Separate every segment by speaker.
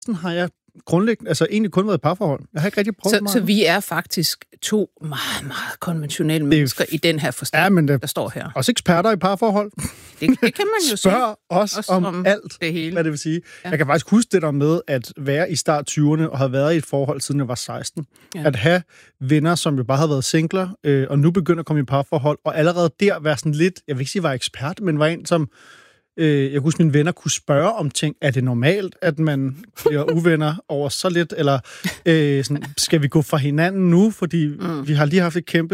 Speaker 1: har jeg grundlæggende, altså egentlig kun været i parforhold. Jeg har ikke rigtig prøvet
Speaker 2: så vi er faktisk to meget, meget konventionelle mennesker i den her forstand, der står her.
Speaker 1: Også eksperter i parforhold.
Speaker 2: Det kan man jo
Speaker 1: Spørg os om alt,
Speaker 2: det hele.
Speaker 1: hvad det vil sige.
Speaker 2: Ja.
Speaker 1: Jeg kan faktisk huske det der med at være i start 20'erne og have været i et forhold, siden jeg var 16. Ja. At have venner, som jo bare havde været singler, og nu begynder at komme i parforhold, og allerede der være sådan lidt, jeg vil ikke sige, var ekspert, men var en, som jeg kunne huske, mine venner kunne spørge om ting. Er det normalt, at man bliver uvenner over så lidt? Eller sådan, skal vi gå fra hinanden nu? Fordi vi har lige haft et kæmpe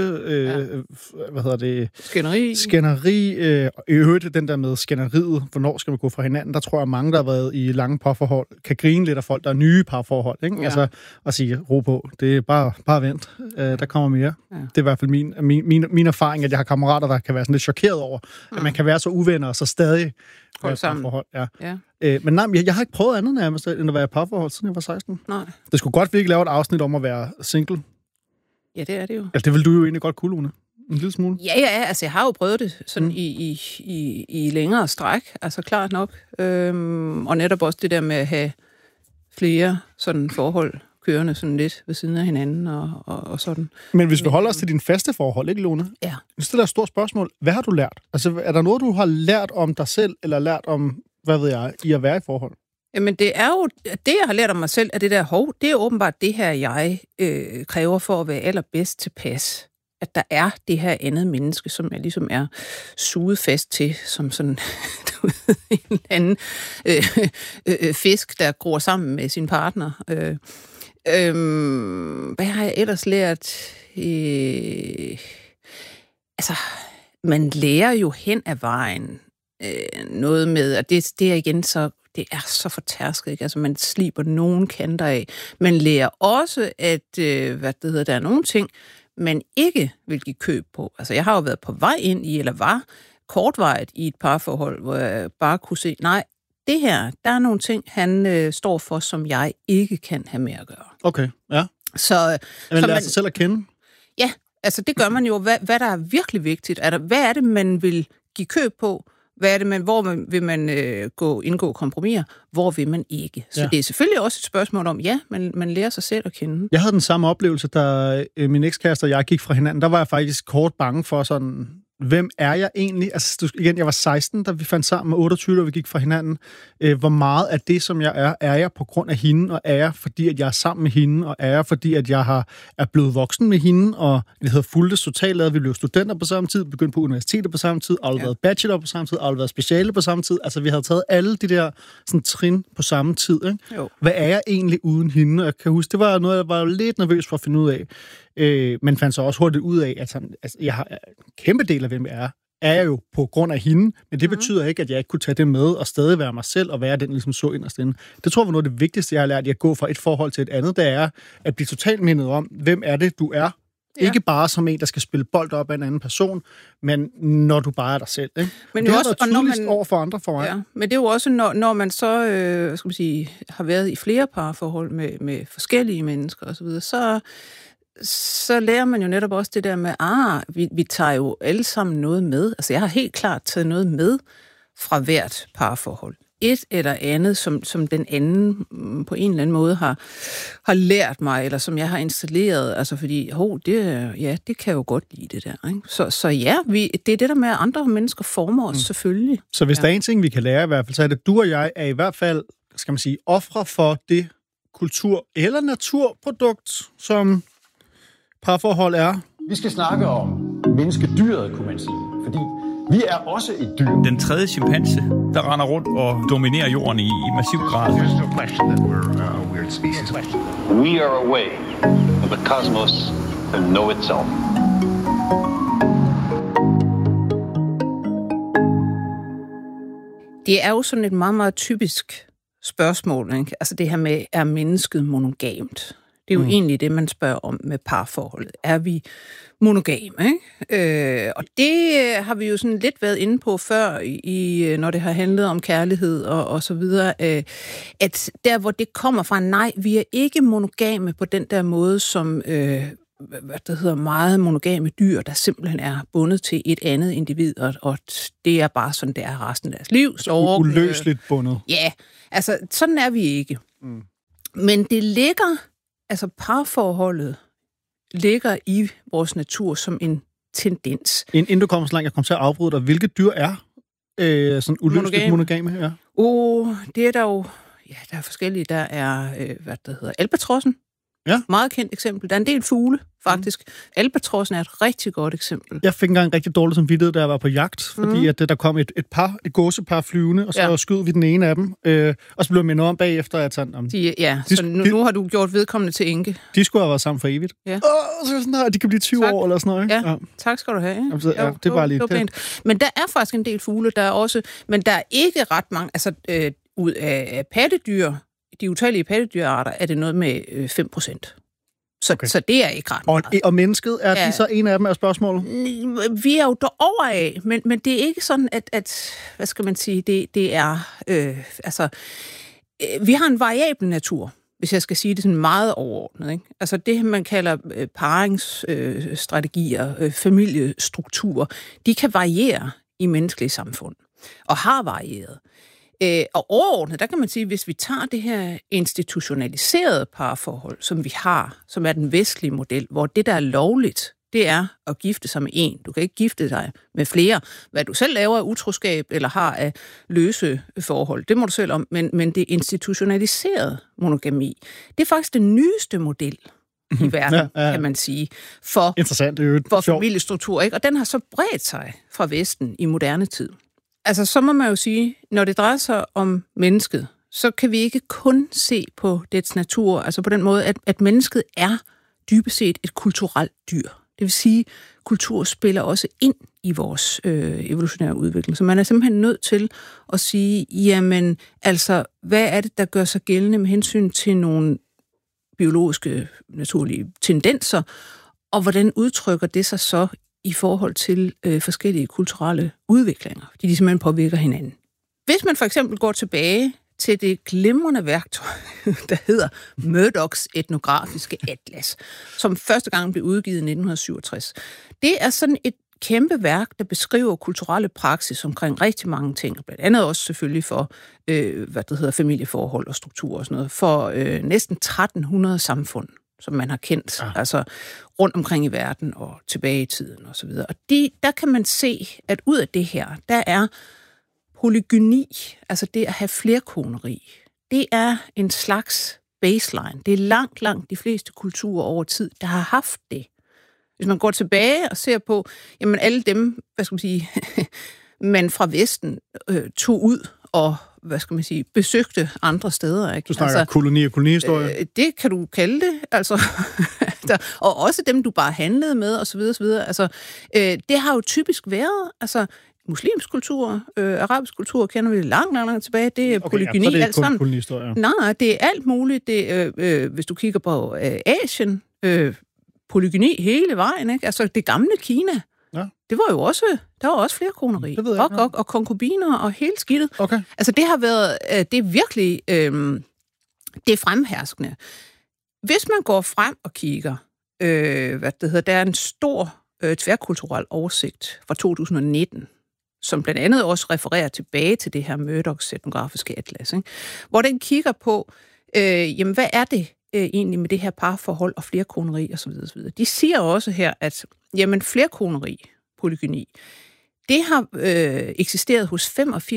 Speaker 1: skænderi. Og i øvrigt den der med skænderiet. Hvornår skal man gå fra hinanden? Der tror jeg, mange, der har været i lange parforhold, kan grine lidt af folk, der er nye parforhold. Ikke? Ja. Altså, og sige, ro på. Det er bare vent. Der kommer mere. Ja. Det er i hvert fald min erfaring, at jeg har kammerater, der kan være sådan lidt chokeret over, at man kan være så uvenner og så stadig parforhold. Ja. Men nej, jeg har ikke prøvet andet nærmest, end at være i parforhold, siden jeg var 16. Nej. Det skulle godt virkelig lave et afsnit om at være single.
Speaker 2: Ja, det er det jo.
Speaker 1: Altså, det vil du jo egentlig godt kunne, Lone. En lille smule.
Speaker 2: Ja, altså jeg har jo prøvet det sådan i længere stræk, altså klart nok. Og netop også det der med at have flere sådan forhold kørende sådan lidt ved siden af hinanden og sådan.
Speaker 1: Men hvis vi holder os til dine faste forhold, ikke, Lone?
Speaker 2: Ja.
Speaker 1: Jeg stiller et stort spørgsmål. Hvad har du lært? Altså, er der noget, du har lært om dig selv, eller lært om, hvad ved jeg, i at være i forhold?
Speaker 2: Jamen, det er jo, det jeg har lært om mig selv, at det der det er åbenbart det her, jeg kræver for at være allerbedst tilpas. At der er det her andet menneske, som jeg ligesom er suget fast til, som sådan en eller anden fisk, der gror sammen med sin partner. Hvad har jeg ellers lært? Altså, man lærer jo hen ad vejen noget med, og det er igen så, det er så fortærsket, ikke? Altså, man sliber nogle kanter af. Man lærer også, at, der er nogle ting, man ikke vil give køb på. Altså, jeg har jo været på vej ind i, eller var kortvarigt i et parforhold, hvor jeg bare kunne se, nej, det her, der er nogle ting, han står for, som jeg ikke kan have med at gøre.
Speaker 1: Okay, ja.
Speaker 2: Så
Speaker 1: man lærer sig selv at kende?
Speaker 2: Ja, altså det gør man jo. Hvad der er virkelig vigtigt. Hvad er det, man vil give køb på? Hvad er det, vil man indgå kompromiser? Hvor vil man ikke? Så det er selvfølgelig også et spørgsmål om, man lærer sig selv at kende.
Speaker 1: Jeg havde den samme oplevelse, da min ekskæreste og jeg gik fra hinanden. Der var jeg faktisk kort bange for sådan, hvem er jeg egentlig? Altså igen, jeg var 16, da vi fandt sammen, med 28, da vi gik fra hinanden. Hvor meget af det, som jeg er jeg på grund af hende, og er jeg, fordi at jeg er sammen med hende, og er jeg, fordi at jeg er blevet voksen med hende, og det hedder fulgtes totalt, vi blev studenter på samme tid, begyndte på universitetet på samme tid, afleveret bachelor på samme tid, afleveret speciale på samme tid. Altså vi havde taget alle de der sådan, trin på samme tid. Ikke? Hvad er jeg egentlig uden hende? Og jeg kan huske, det var noget, jeg var lidt nervøs for at finde ud af. Men fandt så også hurtigt ud af, at jeg har en kæmpe del af, hvem jeg er jeg jo på grund af hende, men det betyder ikke, at jeg ikke kunne tage det med og stadig være mig selv og være den, ligesom så inderst inde. Det tror jeg var noget af det vigtigste, jeg har lært i at gå fra et forhold til et andet, det er at blive totalt mindet om, hvem er det, du er. Ja. Ikke bare som en, der skal spille bold op af en anden person, men når du bare er dig selv. Ikke? Men det har også, været tydeligst over for andre for mig.
Speaker 2: Ja, men det er jo også, når man så har været i flere parforhold med forskellige mennesker osv., så lærer man jo netop også det der med, vi tager jo alle sammen noget med. Altså, jeg har helt klart taget noget med fra hvert parforhold. Et eller andet, som den anden på en eller anden måde har lært mig, eller som jeg har installeret. Altså, fordi, det kan jeg jo godt lide, det der. Ikke? Så ja, det er det der med, at andre mennesker former os, selvfølgelig.
Speaker 1: Så hvis der er en ting, vi kan lære i hvert fald, så er det, du og jeg er i hvert fald, skal man sige, ofre for det kultur- eller naturprodukt, som parforhold er.
Speaker 3: Vi skal snakke om menneskedyret, kunne man sige, fordi vi er også et dyr.
Speaker 4: Den tredje chimpanse, der render rundt og dominerer jorden i massiv grad.
Speaker 5: There's no question that we're a weird species.
Speaker 6: We are a way for the cosmos to know itself.
Speaker 2: Det er jo sådan et meget, meget typisk spørgsmål, ikke? Altså det her med, er mennesket monogamt? Det er jo egentlig det, man spørger om med parforholdet. Er vi monogame, ikke? Og det har vi jo sådan lidt været inde på før, når det har handlet om kærlighed og så videre, at der, hvor det kommer fra, nej, vi er ikke monogame på den der måde, som meget monogame dyr, der simpelthen er bundet til et andet individ, og det er bare sådan, det er resten af deres liv.
Speaker 1: Uløseligt bundet.
Speaker 2: Ja, altså sådan er vi ikke. Men det ligger, altså parforholdet ligger i vores natur som en tendens.
Speaker 1: Inden du kommer så langt, jeg kommer til at afbryde dig. Hvilke dyr er sådan uløseligt monogame? Ja.
Speaker 2: Det er der jo... Ja, der er forskellige. Der er, albatrossen.
Speaker 1: Ja.
Speaker 2: Meget kendt eksempel. Der er en del fugle, faktisk. Albatrossen er et rigtig godt eksempel.
Speaker 1: Jeg fik engang en rigtig dårlig samvittighed, da jeg var på jagt, fordi at der kom et gåsepar flyvende, og så skød vi den ene af dem. Og så blev jeg mindet om bagefter, at sådan...
Speaker 2: Så nu har du gjort vedkommende til enke.
Speaker 1: De skulle have været sammen for evigt.
Speaker 2: Ja.
Speaker 1: Så sådan her, de kan blive 20 år eller sådan noget. Ikke?
Speaker 2: Ja, tak skal du have. Ikke?
Speaker 1: Altså, ja, det var lige
Speaker 2: det. Men der er faktisk en del fugle, der er også... Men der er ikke ret mange... Altså, ud af pattedyr, de utallige pattedyrarter, er det noget med 5%. Så det er ikke ret meget. Og
Speaker 1: mennesket, er de så en af dem af spørgsmålet?
Speaker 2: Vi er jo derover af, men det er ikke sådan, at hvad skal man sige, det er... vi har en variabel natur, hvis jeg skal sige det sådan meget overordnet. Ikke? Altså det, man kalder paringsstrategier, familiestrukturer, de kan variere i menneskelige samfund, og har varieret. Og overordnet, der kan man sige, hvis vi tager det her institutionaliserede parforhold, som vi har, som er den vestlige model, hvor det, der er lovligt, det er at gifte sig med en. Du kan ikke gifte dig med flere. Hvad du selv laver af utroskab eller har af løse forhold, det må du selv om. Men det institutionaliserede monogami, det er faktisk den nyeste model i verden, kan man sige, for familiestruktur. Ikke? Og den har så bredt sig fra Vesten i moderne tid. Altså, så må man jo sige, når det drejer sig om mennesket, så kan vi ikke kun se på dets natur, altså på den måde, at mennesket er dybest set et kulturelt dyr. Det vil sige, at kultur spiller også ind i vores evolutionære udvikling. Så man er simpelthen nødt til at sige, jamen, altså, hvad er det, der gør sig gældende med hensyn til nogle biologiske, naturlige tendenser, og hvordan udtrykker det sig så i forhold til forskellige kulturelle udviklinger, fordi de simpelthen påvirker hinanden. Hvis man for eksempel går tilbage til det glimrende værktøj, der hedder Murdochs etnografiske atlas, som første gang blev udgivet i 1967. Det er sådan et kæmpe værk, der beskriver kulturelle praksis omkring rigtig mange ting, blandt andet også selvfølgelig for familieforhold og struktur og sådan noget, for næsten 1300 samfund, som man har kendt, altså rundt omkring i verden og tilbage i tiden og så videre. Og der kan man se, at ud af det her, der er polygyni, altså det at have flerkoneri, det er en slags baseline. Det er langt de fleste kulturer over tid, der har haft det. Hvis man går tilbage og ser på, jamen alle dem, man fra Vesten tog ud og besøgte andre steder. Ikke?
Speaker 1: Du snakker koloni og kolonihistorie?
Speaker 2: Det kan du kalde det, altså. Og også dem, du bare handlede med, og så videre, så videre. Altså, det har jo typisk været, altså, muslimsk kultur, arabisk kultur, kender vi langt tilbage, det er polygyni, alt sammen. Nej, det er alt muligt. Det, hvis du kigger på Asien, polygyni hele vejen, ikke? Altså, det gamle Kina, det var jo også, der var også flere koneri. Og konkubiner og hele skidtet.
Speaker 1: Okay.
Speaker 2: Altså, det har været, det er virkelig, det er fremherskende. Hvis man går frem og kigger, der er en stor tværkulturel oversigt fra 2019, som blandt andet også refererer tilbage til det her Murdochs etnografiske atlas, ikke? Hvor den kigger på, jamen, hvad er det egentlig med det her parforhold og flerkoneri osv. De siger også her, at jamen, flerkoneri, polygyni, det har eksisteret hos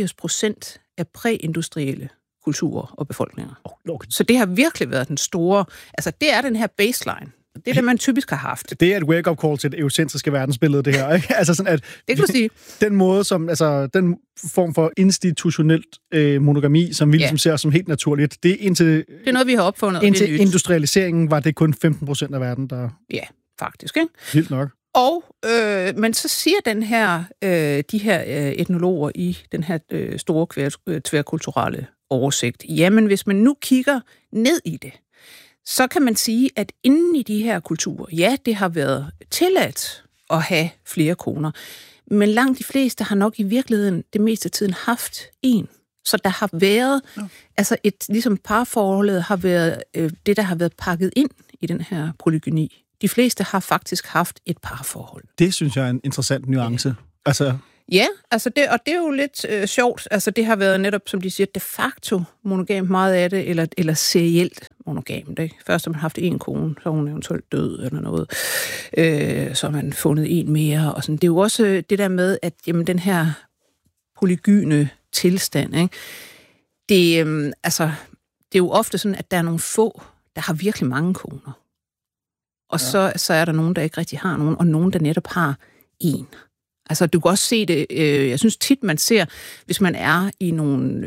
Speaker 2: 85% af præindustrielle kulturer og befolkninger.
Speaker 1: Okay.
Speaker 2: Så det har virkelig været den store... Altså, det er den her baseline. Det er det, man typisk har haft.
Speaker 1: Det er et wake-up call til det eurocentriske verdensbillede, det her, ikke? Altså sådan, at
Speaker 2: det kan du sige.
Speaker 1: Den måde, som, altså, den form for institutionelt monogami, som vi ligesom ser som helt naturligt, det er
Speaker 2: noget, vi har opfundet.
Speaker 1: Indtil industrialiseringen var det kun 15% af verden, der...
Speaker 2: Ja, faktisk, ikke?
Speaker 1: Vildt nok.
Speaker 2: Og, men så siger den her, de her etnologer i den her store tværkulturelle oversigt, jamen hvis man nu kigger ned i det, så kan man sige, at inden i de her kulturer, ja, det har været tilladt at have flere koner, men langt de fleste har nok i virkeligheden det meste af tiden haft en. Så der har været, altså ligesom parforholdet har været det, der har været pakket ind i den her polygyni. De fleste har faktisk haft et parforhold.
Speaker 1: Det synes jeg er en interessant nuance. Altså...
Speaker 2: Ja, altså det er jo lidt sjovt. Altså det har været netop, som de siger, de facto monogamt meget af det, eller serielt monogamt. Ikke? Først har man haft en kone, så er hun eventuelt død eller noget. Så har man fundet en mere. Og sådan. Det er jo også det der med, at jamen, den her polygyne tilstand, ikke? Det er jo ofte sådan, at der er nogle få, der har virkelig mange koner. Og så er der nogen, der ikke rigtig har nogen, og nogen, der netop har en. Altså, du kan også se det, jeg synes tit, man ser, hvis man er i nogle,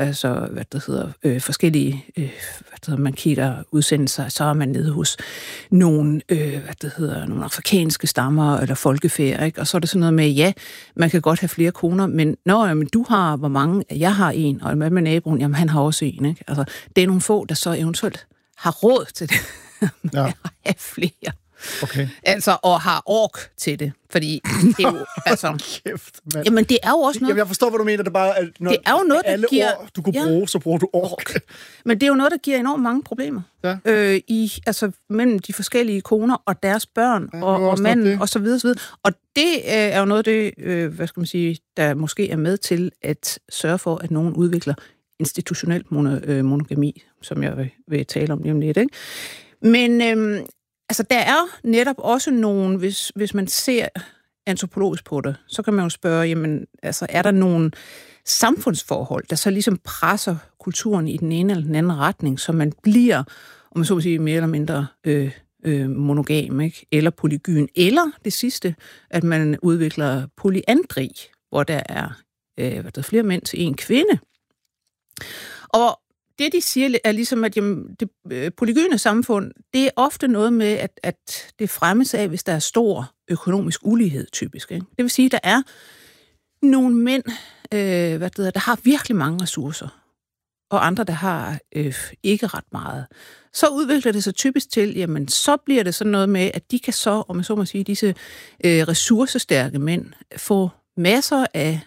Speaker 2: forskellige, man kigger udsendelser, så er man nede hos nogle, nogle afrikanske stammer eller folkefærd, ikke? Og så er det sådan noget med, ja, man kan godt have flere koner, men du har, hvor mange, jeg har en, og hvad med naboen, jamen han har også en, ikke? Altså, det er nogle få, der så eventuelt har råd til det, at have flere.
Speaker 1: Okay.
Speaker 2: Altså, og har ork til det. Fordi det er jo, altså...
Speaker 1: Kæft, mand.
Speaker 2: Jamen, det er jo også noget...
Speaker 1: Jamen, jeg forstår, hvad du mener. Det er bare, at når
Speaker 2: det er jo noget,
Speaker 1: alle
Speaker 2: der giver...
Speaker 1: ord, du kunne bruge, så bruger du ork.
Speaker 2: Men det er jo noget, der giver enormt mange problemer. Ja. Mellem de forskellige koner og deres børn og manden og så videre, så videre. Og det er jo noget af det, der måske er med til at sørge for, at nogen udvikler institutionel monogami, som jeg vil tale om lige om lidt, ikke? Men... der er netop også nogen, hvis man ser antropologisk på det, så kan man jo spørge, jamen, er der nogle samfundsforhold, der så ligesom presser kulturen i den ene eller den anden retning, så man bliver, om man så vil sige, mere eller mindre monogam, ikke? Eller polygyn, eller det sidste, at man udvikler polyandri, hvor der er flere mænd til en kvinde. Og det, de siger, er ligesom, at det polygyne samfund, det er ofte noget med, at det fremmes af, hvis der er stor økonomisk ulighed, typisk. Ikke? Det vil sige, at der er nogle mænd, der har virkelig mange ressourcer, og andre, der har ikke ret meget. Så udvikler det sig typisk til, jamen, så bliver det sådan noget med, at de kan så, om man så må sige, disse ressourcestærke mænd, få masser af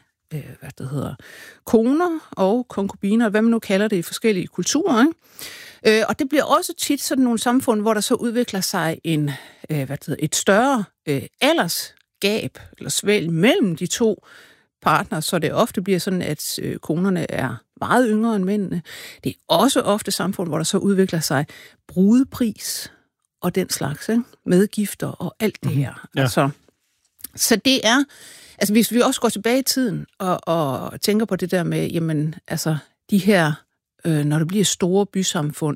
Speaker 2: koner og konkubiner, hvad man nu kalder det i forskellige kulturer. Ikke? Og det bliver også tit sådan nogle samfund, hvor der så udvikler sig et større aldersgab, eller svælg mellem de to partnere, så det ofte bliver sådan, at konerne er meget yngre end mændene. Det er også ofte samfund, hvor der så udvikler sig brudepris og den slags, ikke? Medgifter og alt det her.
Speaker 1: Ja.
Speaker 2: Så det er... hvis vi også går tilbage i tiden og tænker på det der med, jamen, de her, når der bliver store bysamfund,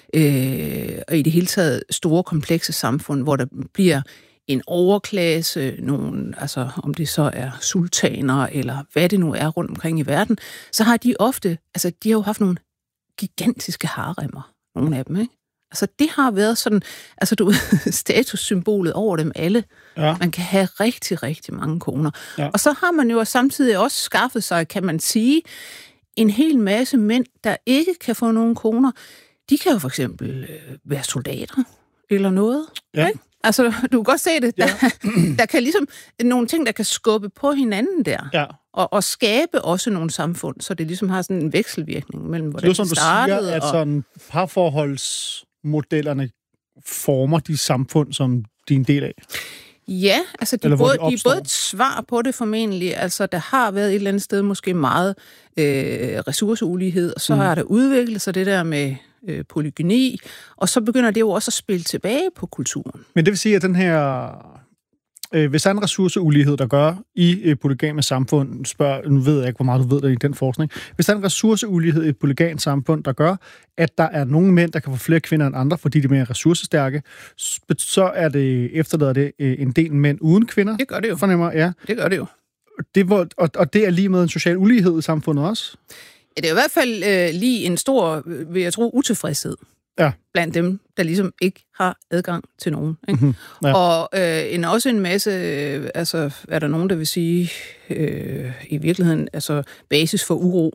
Speaker 2: og i det hele taget store, komplekse samfund, hvor der bliver en overklasse, om det så er sultaner, eller hvad det nu er rundt omkring i verden, så har de ofte, de har jo haft nogle gigantiske haremmer, nogle af dem, ikke? Det har været sådan, statussymbolet over dem alle. Ja. Man kan have rigtig, rigtig mange koner. Ja. Og så har man jo samtidig også skaffet sig, kan man sige, en hel masse mænd, der ikke kan få nogen koner. De kan jo for eksempel være soldater eller noget. Ja. Ikke? Du kan godt se det. Ja. Der kan ligesom nogle ting, der kan skubbe på hinanden der. Ja. Og skabe også nogle samfund, så det ligesom har sådan en vekselvirkning mellem, hvordan det startede.
Speaker 1: Det er som du siger, at sådan parforholdsmodellerne former de samfund, som de er en del af.
Speaker 2: Ja, de er både et svar på det formentlig. Der har været et eller andet sted måske meget ressourceulighed, og så har der udviklet sig det der med polygyni, og så begynder det jo også at spille tilbage på kulturen.
Speaker 1: Men det vil sige, at den her... Hvis der er en ressourceulighed, der gør i polygame samfund, nu ved jeg ikke, hvor meget du ved der i den forskning, hvis der er en ressourceulighed i et polygamt samfund, der gør, at der er nogle mænd, der kan få flere kvinder end andre, fordi de er mere ressourcestærke, så efterlader det en del mænd uden kvinder.
Speaker 2: Det gør det jo.
Speaker 1: Fornemmer, ja.
Speaker 2: Det gør det jo.
Speaker 1: Og det er lige med en social ulighed i samfundet også? Ja,
Speaker 2: det er i hvert fald lige en stor, vil jeg tro, utilfredshed. Ja. Blandt dem, der ligesom ikke har adgang til nogen. Ikke? Mm-hmm. Ja. Og også en masse, er der nogen, der vil sige, i virkeligheden, basis for uro.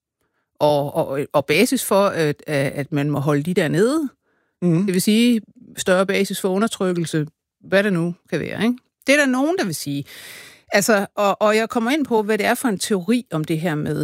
Speaker 2: Og basis for, at man må holde de der nede. Mm-hmm. Det vil sige, større basis for undertrykkelse, hvad det nu kan være. Ikke? Det er der nogen, der vil sige. Og jeg kommer ind på, hvad det er for en teori om det her med,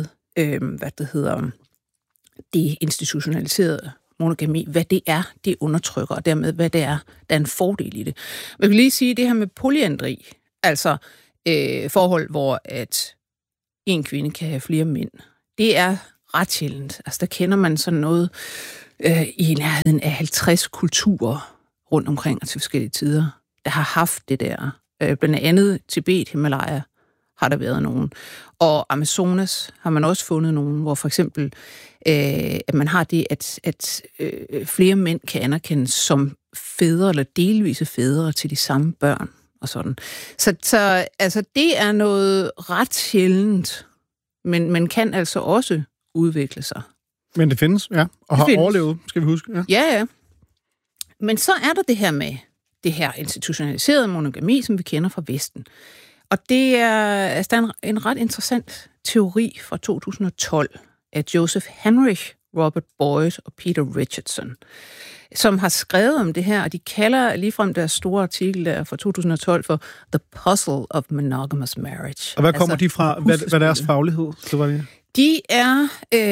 Speaker 2: det institutionaliserede monogami, hvad det er, det undertrykker, og dermed, hvad det er, der er en fordel i det. Man kan lige sige, det her med polyandri, forhold, hvor at en kvinde kan have flere mænd, det er ret sjældent. Der kender man sådan noget i nærheden af 50 kulturer rundt omkring og til forskellige tider, der har haft det der. Blandt andet Tibet, Himalaya har der været nogen. Og Amazonas har man også fundet nogen, hvor for eksempel at man har det, at flere mænd kan anerkendes som fædre eller delvise fædre til de samme børn og sådan. Så altså, det er noget ret sjældent, men man kan altså også udvikle sig.
Speaker 1: Men det findes, ja. Og har overlevet, skal vi huske. Ja.
Speaker 2: Ja. Men så er der det her med det her institutionaliserede monogami, som vi kender fra Vesten. Og det er altså en ret interessant teori fra 2012 af Joseph Henrich, Robert Boyd og Peter Richardson, som har skrevet om det her, og de kalder ligefrem deres store artikel der fra 2012 for The Puzzle of Monogamous Marriage.
Speaker 1: Og hvad kommer de fra? Hvad er deres faglighed? Så var det.
Speaker 2: De er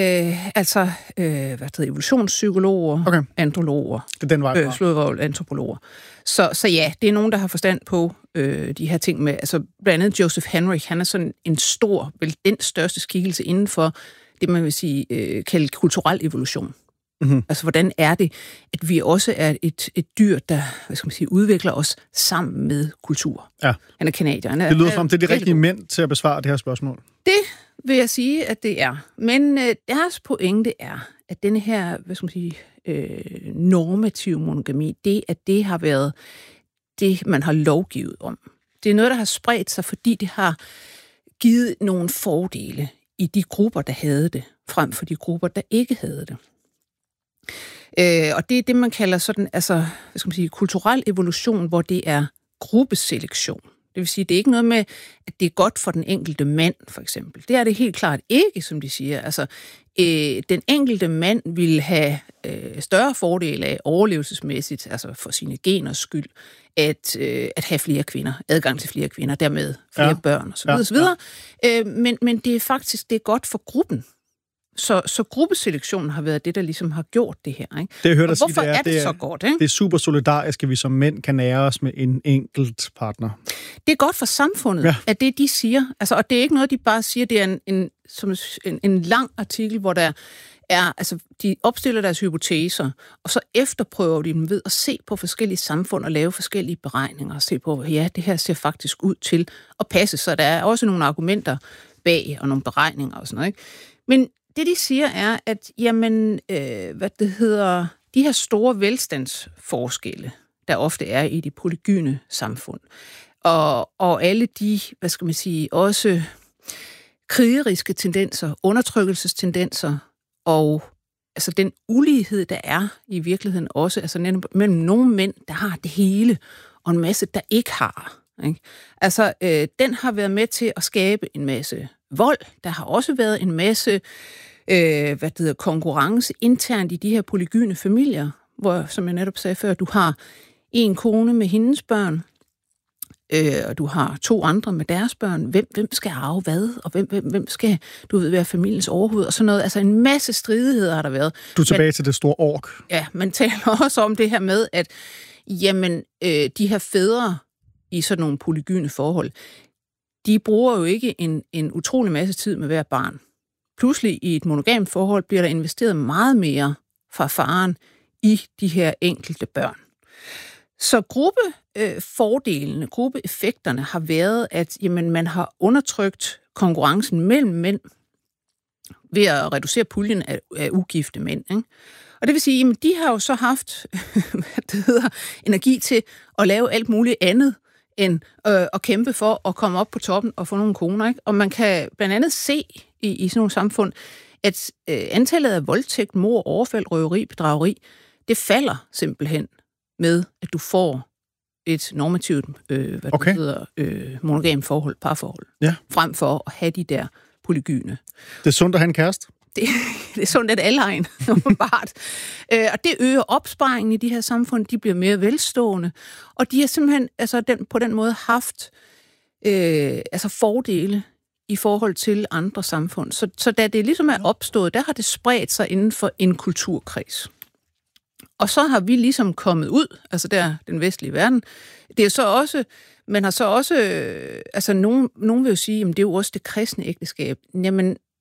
Speaker 2: evolutionspsykologer, antropologer.
Speaker 1: Det er den vej fra.
Speaker 2: Antropologer. Så ja, det er nogen, der har forstand på de her ting med, altså blandt andet Joseph Henrich, han er sådan en stor, vel den største skikkelse inden for det, man vil sige, kalde kulturel evolution. Mm-hmm. Altså, hvordan er det, at vi også er et dyr, der, hvad skal man sige, udvikler os sammen med kultur? Ja. Han er canadier.
Speaker 1: Det lyder som, det er de rigtige mænd til at besvare det her spørgsmål.
Speaker 2: Det vil jeg sige, at det er. Men deres pointe er, at denne her, hvad skal man sige, normative monogami, det har været det, man har lovgivet om. Det er noget, der har spredt sig, fordi det har givet nogle fordele i de grupper, der havde det, frem for de grupper, der ikke havde det. Og det er det, man kalder sådan, altså, hvad skal man sige, kulturel evolution, hvor det er gruppeselektion. Det vil sige, det er ikke noget med, at det er godt for den enkelte mand, for eksempel. Det er det helt klart ikke, som de siger. Altså, den enkelte mand vil have større fordele af overlevelsesmæssigt, altså for sine geners skyld, at have flere kvinder, adgang til flere kvinder, dermed flere børn osv. Men det er faktisk det er godt for gruppen. Så gruppeselektionen har været det, der ligesom har gjort det her. Ikke?
Speaker 1: Det jeg hørte
Speaker 2: hvorfor
Speaker 1: sige,
Speaker 2: er det så godt? Ikke?
Speaker 1: Det er super solidarisk, at vi som mænd kan nære os med en enkelt partner.
Speaker 2: Det er godt for samfundet, at det de siger. Altså, og det er ikke noget, de bare siger. Det er en lang artikel, hvor der er, altså, de opstiller deres hypoteser, og så efterprøver de dem ved at se på forskellige samfund og lave forskellige beregninger og se på, ja, det her ser faktisk ud til at passe. Så der er også nogle argumenter bag og nogle beregninger og sådan noget. Ikke? Men det, de siger, er, at jamen, de her store velstandsforskelle, der ofte er i de polygyne samfund, og alle de, hvad skal man sige, også krigeriske tendenser, undertrykkelsestendenser, og altså den ulighed, der er i virkeligheden også, altså mellem nogle mænd, der har det hele, og en masse, der ikke har. Ikke? Altså, den har været med til at skabe en masse vold. Der har også været en masse konkurrence internt i de her polygyne familier, hvor, som jeg netop sagde før, du har en kone med hendes børn, og du har 2 andre med deres børn. Hvem skal arve hvad, og hvem skal, være familiens overhoved, og sådan noget. Altså en masse stridigheder har der været.
Speaker 1: Du er tilbage til det store ork.
Speaker 2: Ja, man taler også om det her med, at jamen, de her fædre i sådan nogle polygyne forhold, de bruger jo ikke en utrolig masse tid med hver barn. Pludselig i et monogamt forhold bliver der investeret meget mere fra faren i de her enkelte børn. Så gruppefordelene, gruppeeffekterne har været, at jamen, man har undertrykt konkurrencen mellem mænd ved at reducere puljen af ugifte mænd. Ikke? Og det vil sige, at de har jo så haft energi til at lave alt muligt andet, end at kæmpe for at komme op på toppen og få nogle koner. Ikke? Og man kan blandt andet se i sådan nogle samfund, at antallet af voldtægt, mord, overfald, røveri, bedrageri, det falder simpelthen med, at du får et normativt monogamt forhold, parforhold, frem for at have de der polygyne.
Speaker 1: Det er sundt at have en kæreste?
Speaker 2: Det er sundt, at alle har en, åbenbart. Og det øger opsparingen i de her samfund, de bliver mere velstående, og de har simpelthen på den måde haft fordele i forhold til andre samfund. Så da det ligesom er opstået, der har det spredt sig inden for en kulturkreds. Og så har vi ligesom kommet ud, altså der den vestlige verden. Det er så også, man har så også, nogen vil jo sige, jamen det er jo også det kristne ægteskab. Jamen,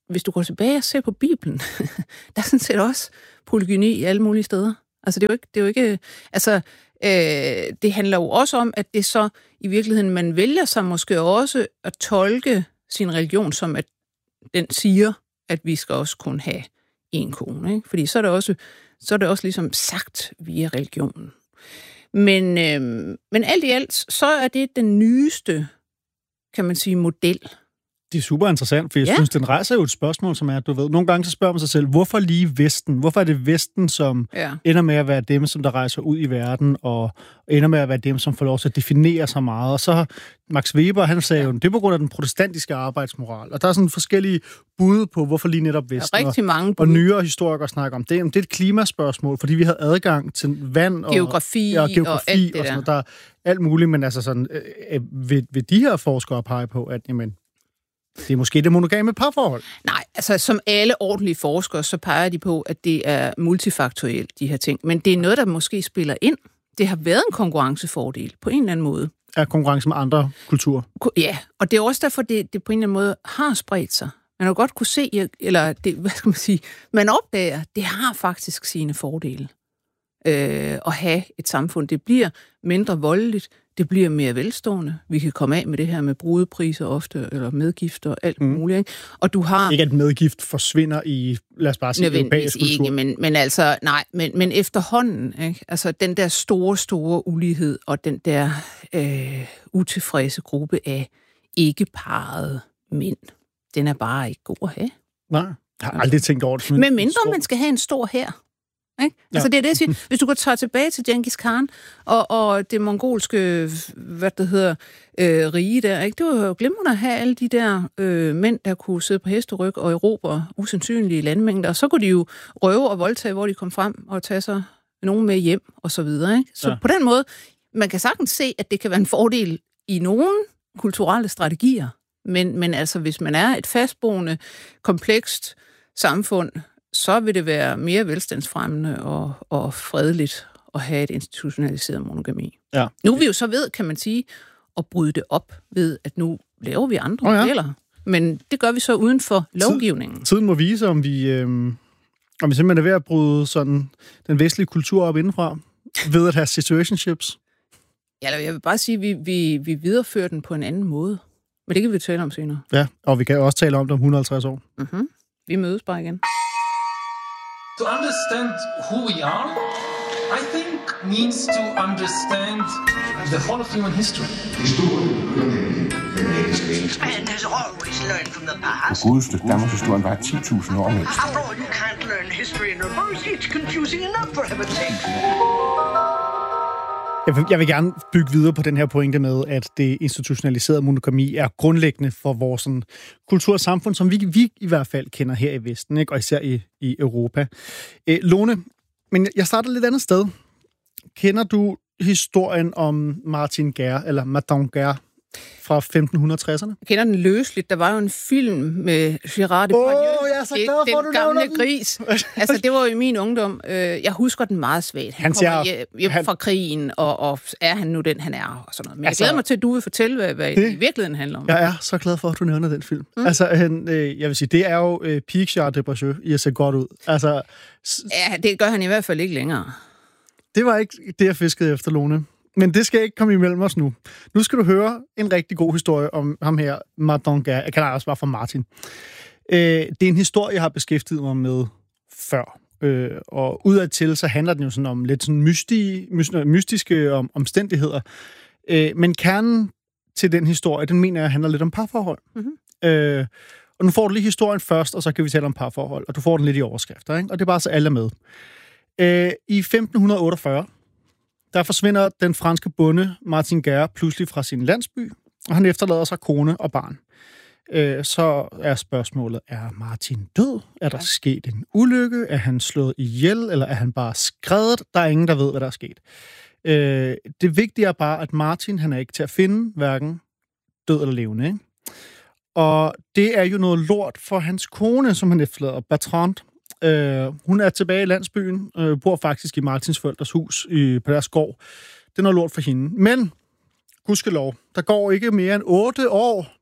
Speaker 2: hvis du går tilbage og ser på Bibelen, der er sådan set også polygyni i alle mulige steder. Altså, det er jo ikke altså, det handler jo også om, at det så i virkeligheden, man vælger sig måske også at tolke sin religion som, at den siger, at vi skal også kun have en kone, ikke? Fordi så er det også ligesom sagt via religionen. Men alt i alt, så er det den nyeste, kan man sige, model.
Speaker 1: Det er super interessant, for jeg synes, den rejser jo et spørgsmål, som er, du ved, nogle gange så spørger man sig selv, hvorfor lige Vesten? Hvorfor er det Vesten, som ender med at være dem, som der rejser ud i verden, og ender med at være dem, som får lov til at definere sig meget? Og så Max Weber, han sagde jo, det er på grund af den protestantiske arbejdsmoral. Og der er sådan forskellige bud på, hvorfor lige netop Vesten.
Speaker 2: Der er rigtig mange
Speaker 1: og nyere historikere snakker om det. Det er et klimaspørgsmål, fordi vi havde adgang til vand og
Speaker 2: geografi og alt det
Speaker 1: og sådan noget. Der er alt muligt, men altså sådan, vil de her forskere pege på, at jamen, det er måske det monogame parforhold?
Speaker 2: Nej, altså som alle ordentlige forskere, så peger de på, at det er multifaktorielt, de her ting. Men det er noget, der måske spiller ind. Det har været en konkurrencefordel på en eller anden måde.
Speaker 1: Er konkurrence med andre kulturer?
Speaker 2: Ja, og det er også derfor, det på en eller anden måde har spredt sig. Man har godt kunne se, eller det, hvad skal man sige, man opdager, det har faktisk sine fordele at have et samfund. Det bliver mindre voldeligt, det bliver mere velstående. Vi kan komme af med det her med brudepriser ofte, eller medgift og alt muligt. Ikke? Og du har...
Speaker 1: Ikke at medgift forsvinder i, lad os bare sige, europæisk kultur.
Speaker 2: Ikke, men altså, nej, men efterhånden, ikke? Altså den der store ulighed, og den der utilfredse gruppe af ikke-parrede mænd, den er bare ikke god at have.
Speaker 1: Nej, jeg har aldrig tænkt over det.
Speaker 2: Men mindre man skal have en stor hær. Ikke? Ja. Altså det er det, jeg siger. Hvis du går tilbage til Genghis Khan og det mongolske, rige der, ikke? Det var jo glimrende at have alle de der mænd, der kunne sidde på hesteryg og erobre usandsynlige landmængder, og så kunne de jo røve og voldtage, hvor de kom frem, og tage sig nogen med hjem, og så videre. Ikke? Så på den måde, man kan sagtens se, at det kan være en fordel i nogle kulturelle strategier, men altså hvis man er et fastboende, komplekst samfund, så vil det være mere velstandsfremmende og fredeligt at have et institutionaliseret monogami. Ja. Nu er vi jo så ved, kan man sige, at bryde det op ved, at nu laver vi andre modeller. Men det gør vi så uden for lovgivningen.
Speaker 1: Tiden må vise, om vi simpelthen er ved at bryde sådan den vestlige kultur op indenfra, ved at have situationships.
Speaker 2: Ja, jeg vil bare sige, at vi viderefører den på en anden måde. Men det kan vi tale om senere.
Speaker 1: Ja, og vi kan også tale om det om 150 år.
Speaker 2: Mm-hmm. Vi mødes bare igen.
Speaker 7: To understand who we are, I think, means to understand the whole of human history.
Speaker 8: Man has always learned from the past.
Speaker 9: Godeste Danmarkshistorien var 10.000 år med.
Speaker 8: After all, you can't learn history in reverse. It's confusing enough, for heaven's sake.
Speaker 1: Jeg vil gerne bygge videre på den her pointe med, at det institutionaliserede monogami er grundlæggende for vores sådan, kultur og samfund, som vi i hvert fald kender her i Vesten, ikke? Og især i Europa. Lone, men jeg starter lidt andet sted. Kender du historien om Martin Guerre, eller Madame Guerre, fra 1560'erne?
Speaker 2: Jeg kender den løsligt. Der var jo en film med Gérard Depardieu.
Speaker 1: Jeg er så glad for,
Speaker 2: den gamle gris. Altså, det var jo i min ungdom. Jeg husker den meget svagt. Han kommer hjem fra krigen, og er han nu den, han er? Og sådan noget. Men jeg glæder mig til, at du vil fortælle, hvad det i virkeligheden handler om.
Speaker 1: Jeg er så glad for, at du nævner den film. Altså, jeg vil sige, det er jo peak Gérard Depardieu i at se godt ud. Altså,
Speaker 2: ja, det gør han i hvert fald ikke længere.
Speaker 1: Det var ikke det, jeg fiskede efter, Lone. Men det skal ikke komme imellem os nu. Nu skal du høre en rigtig god historie om ham her, Martin Guerre. Jeg kalder også bare for Martin. Det er en historie, jeg har beskæftiget mig med før. Og udadtil, så handler den jo sådan om lidt sådan mystiske omstændigheder. Men kernen til den historie, den mener jeg handler lidt om parforhold. Mm-hmm. Og nu får du lige historien først, og så kan vi tale om parforhold. Og du får den lidt i overskrifter, ikke? Og det er bare så alle er med. I 1548, der forsvinder den franske bonde Martin Guerre pludselig fra sin landsby, og han efterlader sig kone og barn. Så er spørgsmålet, er Martin død? Er der sket en ulykke? Er han slået ihjel? Eller er han bare skredet? Der er ingen, der ved, hvad der er sket. Det vigtige er bare, at Martin, han er ikke til at finde, hverken død eller levende. Ikke? Og det er jo noget lort for hans kone, som han efterlader, Bertrand. Hun er tilbage i landsbyen, bor faktisk i Martins forældres hus på deres gård. Det er noget lort for hende. Men, gudskelov, der går ikke mere end 8 år,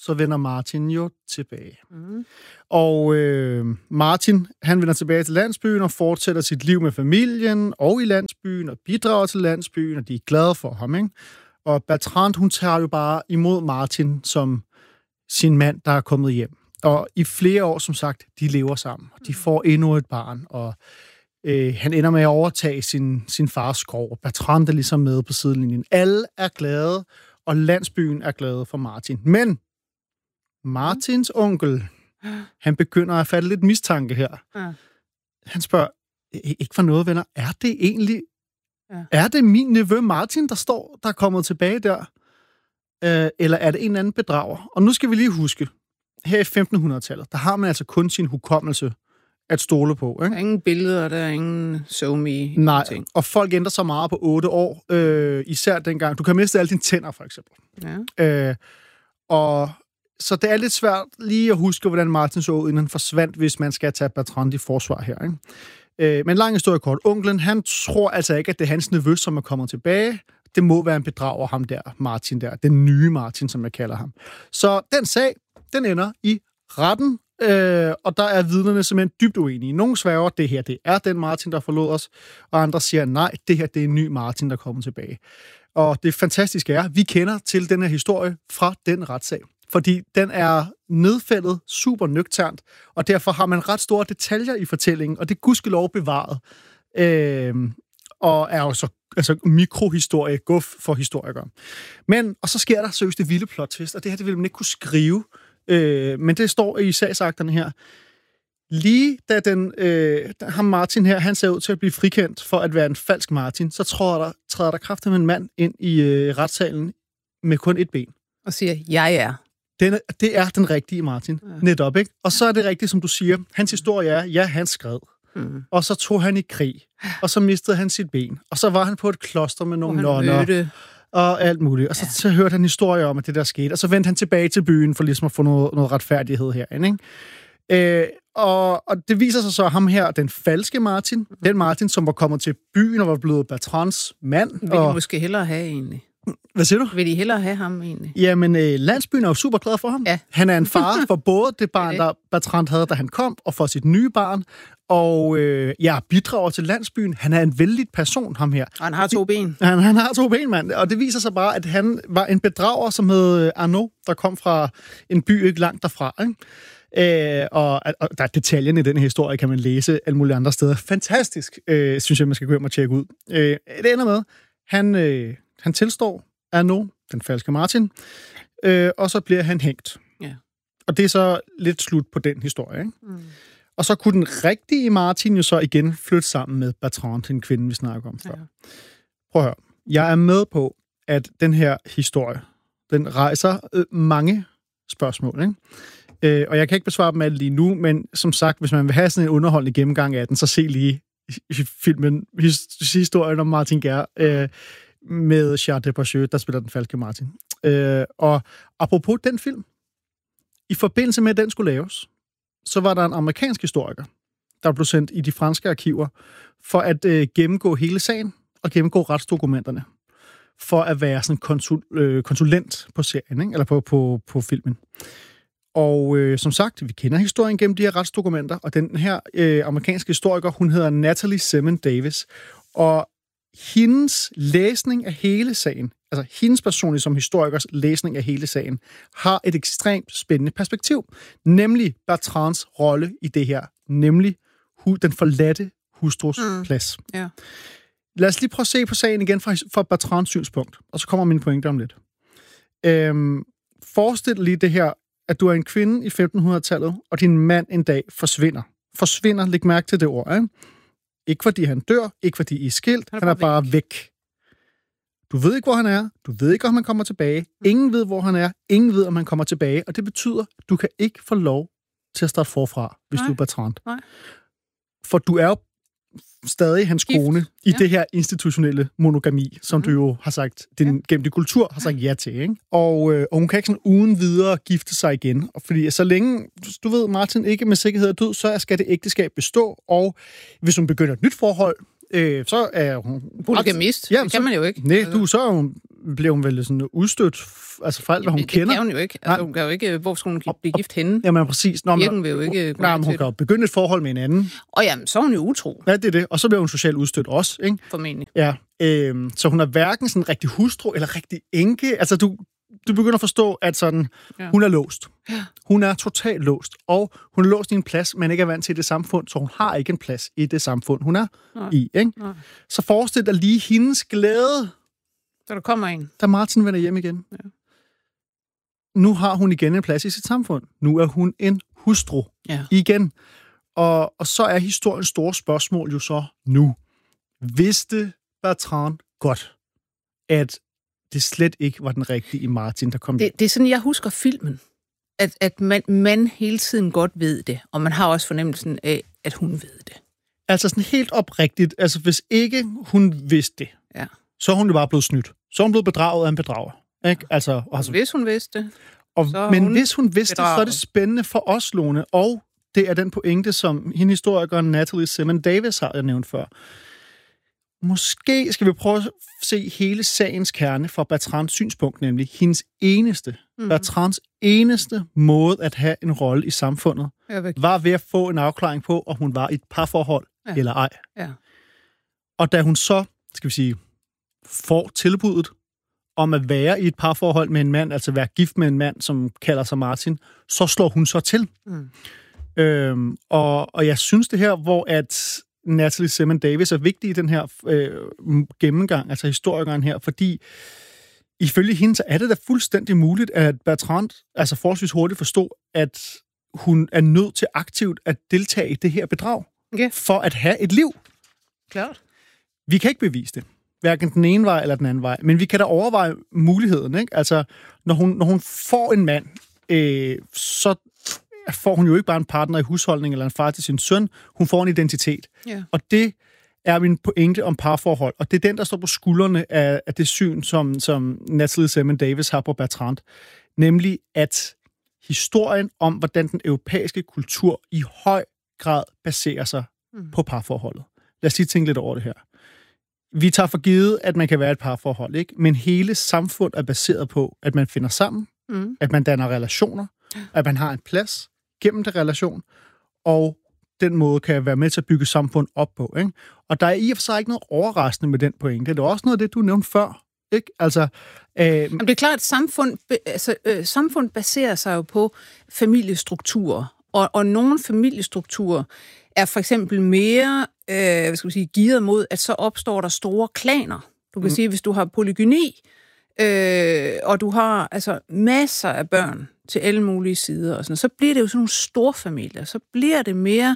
Speaker 1: så vender Martin jo tilbage. Og Martin, han vender tilbage til landsbyen og fortsætter sit liv med familien og i landsbyen og bidrager til landsbyen, og de er glade for ham, ikke? Og Bertrand, hun tager jo bare imod Martin som sin mand, der er kommet hjem. Og i flere år, som sagt, de lever sammen. De får endnu et barn, og han ender med at overtage sin fars gård. Bertrand er ligesom med på sidelinjen. Alle er glade, og landsbyen er glade for Martin. Men Martins onkel, han begynder at fatte lidt mistanke her. Han spørger, ikke for noget, venner, er det egentlig... Er det min nevø Martin, der er kommet tilbage der? Eller er det en anden bedrager? Og nu skal vi lige huske, her i 1500-tallet, der har man altså kun sin hukommelse at stole på. Ikke?
Speaker 2: Der er ingen billeder, der er ingen SoMe.
Speaker 1: Nej, ting. Og folk ændrer så meget på 8 år, især dengang. Du kan miste alle dine tænder, for eksempel. Ja. Og så det er lidt svært lige at huske, hvordan Martin så ud, inden han forsvandt, hvis man skal tage Bertrand i forsvar her. Ikke? Men lang historie kort. Onklen, han tror altså ikke, at det er hans nevø, som er kommet tilbage. Det må være en bedrager, ham der, Martin der. Den nye Martin, som jeg kalder ham. Så den sag, den ender i retten, og der er vidnerne simpelthen dybt uenige. Nogle sværger, det her, det er den Martin, der forlod os, og andre siger, nej, det her, det er en ny Martin, der kommer tilbage. Og det fantastiske er, vi kender til den her historie fra den retssag. Fordi den er nedfældet, super nøgternt, og derfor har man ret store detaljer i fortællingen, og det er gudskelov bevaret. Og er jo så mikrohistorie, guf for historikere. Og så sker der seriøst det vilde plot twist, og det her, det vil man ikke kunne skrive, men det står i sagsakterne her. Lige da ham Martin her, han ser ud til at blive frikendt for at være en falsk Martin, så træder der kraftigt en mand ind i retssalen med kun et ben.
Speaker 2: Og siger, jeg er.
Speaker 1: Det er den rigtige Martin. Ja. Netop, ikke? Og så er det rigtigt, som du siger. Hans historie er, ja, han skred. Og så tog han i krig. Og så mistede han sit ben. Og så var han på et kloster med nogle nonner. Og alt muligt. Og så hørte han historier om, at det der skete. Og så vendte han tilbage til byen for ligesom at få noget retfærdighed herinde, ikke? Og det viser sig så, ham her, den falske Martin. Den Martin, som var kommet til byen og var blevet Bertrands mand.
Speaker 2: Vil de måske hellere have, egentlig?
Speaker 1: Hvad siger du?
Speaker 2: Vil de hellere have ham, egentlig?
Speaker 1: Jamen, landsbyen er jo super glad for ham. Ja. Han er en far for både det barn, der Bertrand havde, da han kom, og for sit nye barn. Og bidrager til landsbyen. Han er en vældig person, ham her.
Speaker 2: Og han har 2 ben.
Speaker 1: Han har 2 ben, mand. Og det viser sig bare, at han var en bedrager, som hed Arnaud, der kom fra en by ikke langt derfra, ikke? Og der er detaljerne i den historie, kan man læse alle mulige andre steder. Fantastisk, synes jeg, man skal gå hjem og tjekke ud. Det ender med, han tilstår Arnaud, den falske Martin, og så bliver han hængt. Ja. Og det er så lidt slut på den historie, ikke? Og så kunne den rigtige Martin jo så igen flytte sammen med Bertrand, den kvinde, vi snakker om før. Ja. Prøv at høre. Jeg er med på, at den her historie, den rejser mange spørgsmål, ikke? Og jeg kan ikke besvare dem alle lige nu, men som sagt, hvis man vil have sådan en underholdende gennemgang af den, så se lige filmen, historien om Martin Guerre, med Charles Depardieu, der spiller den falske Martin. Og apropos den film, i forbindelse med, at den skulle laves, så var der en amerikansk historiker, der blev sendt i de franske arkiver, for at gennemgå hele sagen, og gennemgå retsdokumenterne, for at være sådan konsulent på serien, ikke? Eller på filmen. Og som sagt, vi kender historien gennem de her retsdokumenter, og den her amerikanske historiker, hun hedder Natalie Semen Davis, og hendes læsning af hele sagen, altså hendes personlige som historikers læsning af hele sagen, har et ekstremt spændende perspektiv, nemlig Bertrands rolle i det her, nemlig den forladte hustrus plads. Ja. Lad os lige prøve at se på sagen igen fra Bertrands synspunkt, og så kommer min pointe om lidt. Forestil lige det her, at du er en kvinde i 1500-tallet, og din mand en dag forsvinder. Forsvinder, læg mærke til det ord, ikke? Ikke fordi han dør, ikke fordi I er skilt, han er bare væk. Du ved ikke, hvor han er, du ved ikke, om han kommer tilbage, ingen ved, hvor han er, ingen ved, om han kommer tilbage, og det betyder, at du kan ikke få lov til at starte forfra, hvis du er Bertrand. Nej. For du er jo stadig hans kone i det her institutionelle monogami, som du jo har sagt, gennem din kultur har sagt ja til, ikke? Og hun kan ikke sådan uden videre gifte sig igen. Og fordi så længe, du ved, Martin ikke med sikkerhed er død, så skal det ægteskab bestå, og hvis hun begynder et nyt forhold, så er hun...
Speaker 2: Polygamist, det kan man jo ikke.
Speaker 1: Nej, så er hun blev hun vel sådan udstødt, altså fra alt, hvad hun kender.
Speaker 2: Det kan hun jo ikke. Altså, hun kan jo ikke, hvor skulle hun blive gift henne?
Speaker 1: Jamen præcis.
Speaker 2: Kirken vil jo ikke...
Speaker 1: Nej, men hun kan jo begynde et forhold med en anden.
Speaker 2: Og jamen, så er hun jo utro.
Speaker 1: Ja, det er det. Og så bliver hun socialt udstødt også, ikke?
Speaker 2: Formentlig.
Speaker 1: Ja, så hun er hverken sådan rigtig hustru eller rigtig enke. Altså, du begynder at forstå, at sådan, hun er låst.
Speaker 2: Ja.
Speaker 1: Hun er totalt låst. Og hun er låst i en plads, man ikke er vant til i det samfund, så hun har ikke en plads i det samfund, hun er i, ikke? Nej. Så forestil dig lige hendes glæde.
Speaker 2: Så der kommer en.
Speaker 1: Da Martin vender hjem igen. Ja. Nu har hun igen en plads i sit samfund. Nu er hun en hustru igen. Og så er historiens store spørgsmål jo så nu. Vidste Bertrand godt, at det slet ikke var den rigtige Martin, der kom hjem?
Speaker 2: Det er sådan, jeg husker filmen. At man hele tiden godt ved det, og man har også fornemmelsen af, at hun ved det.
Speaker 1: Altså sådan helt oprigtigt, altså hvis ikke hun vidste det, så er hun jo bare blevet snydt. Så er hun blevet bedraget af en bedrager. Ikke? Altså,
Speaker 2: hvis hun vidste det.
Speaker 1: Men hvis hun vidste det, så er det spændende for os, Lone, og det er den pointe, som hende historikeren Natalie Simon Davis har jeg nævnt før. Måske skal vi prøve at se hele sagens kerne fra Bertrands synspunkt, nemlig hendes Bertrands eneste måde at have en rolle i samfundet, var ved at få en afklaring på, om hun var i et parforhold eller ej. Ja. Og da hun så, skal vi sige, får tilbuddet om at være i et parforhold med en mand, altså være gift med en mand, som kalder sig Martin, så slår hun så til. Og jeg synes det her, hvor at Natalie Simon Davis er vigtig i den her gennemgang, altså historikeren her, fordi ifølge hende, så er det da fuldstændig muligt, at Bertrand altså forholdsvis hurtigt forstod, at hun er nødt til aktivt at deltage i det her bedrag, for at have et liv.
Speaker 2: Klart.
Speaker 1: Vi kan ikke bevise det, hverken den ene vej eller den anden vej, men vi kan da overveje muligheden, ikke? Altså, når hun får en mand, så får hun jo ikke bare en partner i husholdning eller en far til sin søn, hun får en identitet. Ja. Og det er min pointe om parforhold, og det er den, der står på skuldrene af det syn, som Natalie Simon Davis har på Bertrand, nemlig at historien om, hvordan den europæiske kultur i høj grad baserer sig på parforholdet. Lad os lige tænke lidt over det her. Vi tager for givet, at man kan være et parforhold, ikke? Men hele samfundet er baseret på, at man finder sammen, at man danner relationer, at man har en plads gennem den relation, og den måde kan være med til at bygge samfund op på, ikke? Og der er i og for sig ikke noget overraskende med den pointe. Det er også noget af det, du nævnte før, ikke? Altså,
Speaker 2: det er klart, at samfund baserer sig jo på familiestrukturer, og nogle familiestrukturer er for eksempel mere gearet mod, at så opstår der store klaner. Du kan sige, hvis du har polygyni, og du har altså masser af børn til alle mulige sider, og sådan, så bliver det jo sådan nogle store familier. Så bliver det mere,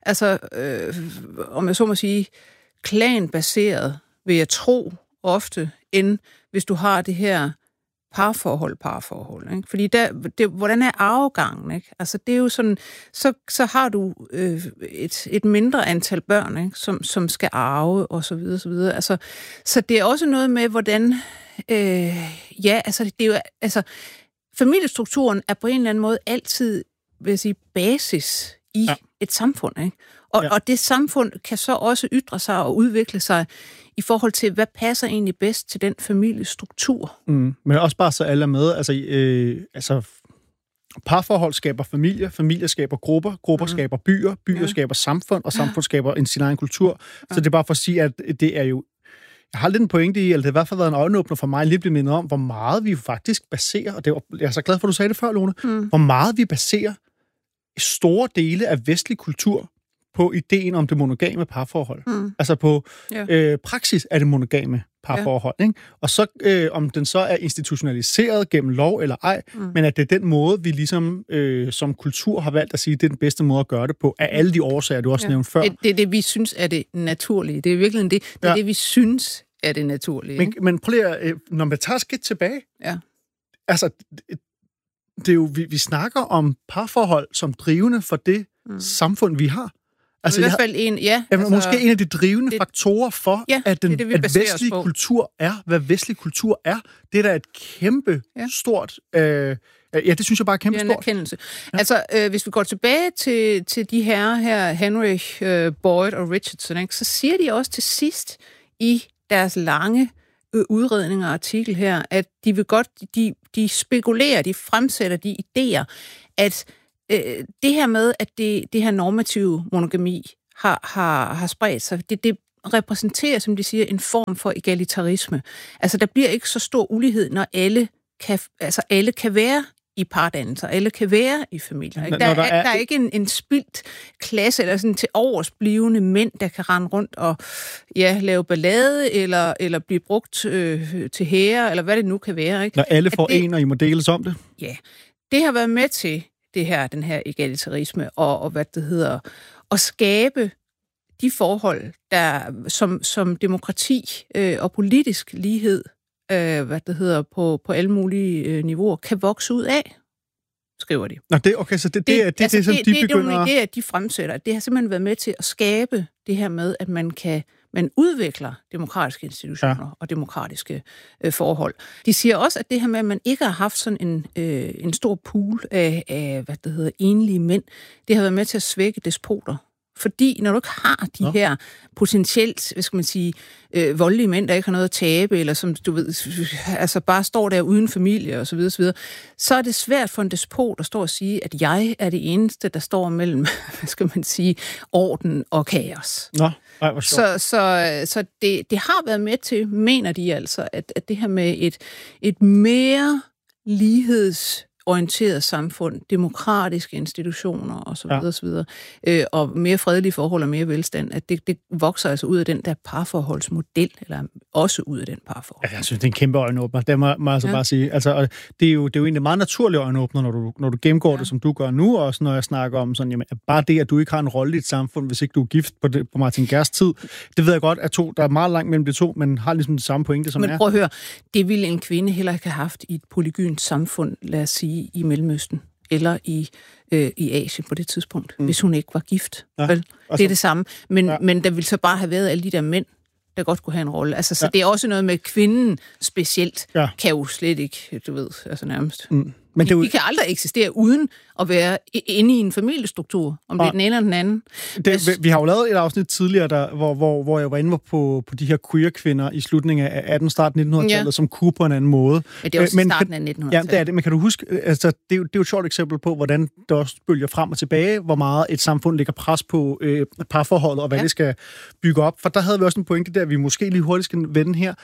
Speaker 2: om jeg så må sige, klanbaseret, vil jeg tro ofte, end hvis du har det her parforhold, ikke? Fordi hvordan er arvegangen, ikke? Altså, det er jo sådan, så har du et mindre antal børn, ikke? Som skal arve, og så videre, så videre. Altså, så det er også noget med, hvordan, det er jo, familiestrukturen er på en eller anden måde altid, vil jeg sige, basis i et samfund, ikke? Og det samfund kan så også ytre sig og udvikle sig i forhold til, hvad passer egentlig bedst til den familiestruktur.
Speaker 1: Men også bare så alle er med. Altså, parforhold skaber familier skaber grupper skaber byer skaber samfund, og samfund skaber sin egen kultur. Så det er bare for at sige, at det er jo... Jeg har lidt en pointe i, eller det har i hvert fald været en øjenåbner for mig, lige blive mindet om, hvor meget vi faktisk baserer, og jeg er så glad for, at du sagde det før, Lone, hvor meget vi baserer store dele af vestlig kultur på ideen om det monogame parforhold. Altså på praksis af det monogame parforhold. Ikke? Og så om den så er institutionaliseret gennem lov eller ej, men at det er den måde, vi ligesom som kultur har valgt at sige, det er den bedste måde at gøre det på, af alle de årsager, du også nævnte før.
Speaker 2: Det er det, vi synes er det naturlige. Det er virkelig det er det, vi synes er det naturlige.
Speaker 1: Men prøv lige, når man tager skridt tilbage, altså, det er jo, vi snakker om parforhold som drivende for det samfund, vi har.
Speaker 2: Altså, i hvert fald
Speaker 1: måske en af de drivende faktorer for, at vestlig kultur er, hvad vestlig kultur er. Det er da et kæmpe stort... det synes jeg bare er kæmpe stort.
Speaker 2: Erkendelse. Ja. Altså, hvis vi går tilbage til de her Henry Boyd og Richardson, ikke, så siger de også til sidst i deres lange udredning og artikel her, at de vil godt, de spekulerer, de fremsætter de idéer, at det her med, at det her normative monogami har spredt sig, det repræsenterer, som de siger, en form for egalitarisme. Altså, der bliver ikke så stor ulighed, når alle kan være i pardannelser, alle kan være i familier. Ikke? Der er ikke en spildt klasse, eller sådan til oversblivende mænd, der kan rende rundt og lave ballade, eller blive brugt til hære, eller hvad det nu kan være. Ikke?
Speaker 1: Når alle får en, og I må deles om det?
Speaker 2: Ja, det har været med til den her egalitarisme, og hvad det hedder, at skabe de forhold, der som demokrati og politisk lighed, på alle mulige niveauer, kan vokse ud af, skriver de.
Speaker 1: Nå, okay, så det er det, som de begynder...
Speaker 2: Det er nogle idéer, de fremsætter. Det har simpelthen været med til at skabe det her med, at man udvikler demokratiske institutioner og demokratiske forhold. De siger også, at det her med, at man ikke har haft sådan en stor pool af enlige mænd, det har været med til at svække despoter. Fordi når du ikke har de her potentielt, hvad skal man sige, voldelige mænd, der ikke har noget at tabe, eller som du ved, altså bare står der uden familie og så videre, så er det svært for en despot at stå og sige, at jeg er det eneste, der står mellem, hvad skal man sige, orden og kaos.
Speaker 1: Nå, hvor sjovt.
Speaker 2: Så det har været med til, mener de altså, at det her med et mere lighedsorienteret samfund, demokratiske institutioner og så videre, og mere fredelige forhold og mere velstand, at det vokser altså ud af den der parforholdsmodel, eller også ud af den parforhold.
Speaker 1: Jeg synes, det er en kæmpe øjenåbner, det må jeg altså bare sige. Altså, det er jo egentlig meget naturlige øjenåbner, når du gennemgår det, som du gør nu, og også når jeg snakker om sådan, jamen, bare det, at du ikke har en rolle i et samfund, hvis ikke du er gift på Martin Geerts tid, det ved jeg godt, at der er meget langt mellem de to, men har ligesom det samme pointe, som
Speaker 2: Men prøv at høre, det ville en kvinde heller ikke have haft i et polygynt samfund, lad os sige, i Mellemøsten, eller i Asien på det tidspunkt, hvis hun ikke var gift. Ja, vel? Det er det samme. Men der ville så bare have været alle de der mænd, der godt kunne have en rolle. Altså, så det er også noget med kvinden specielt, kan jo slet ikke, du ved, altså nærmest. Men de kan aldrig eksistere uden at være inde i en familiestruktur, om det er den ene eller den anden.
Speaker 1: Vi har jo lavet et afsnit tidligere, hvor jeg var inde på de her queer-kvinder i slutningen af 18. start 1900-tallet, som kunne på en anden måde.
Speaker 2: Men det er også starten af 1900-tallet.
Speaker 1: Ja, det er det. Men kan du huske, altså, det er jo et sjovt eksempel på, hvordan det også bølger frem og tilbage, hvor meget et samfund lægger pres på parforholdet, og hvad det skal bygge op. For der havde vi også en pointe der, vi måske lige hurtigt skal vende her.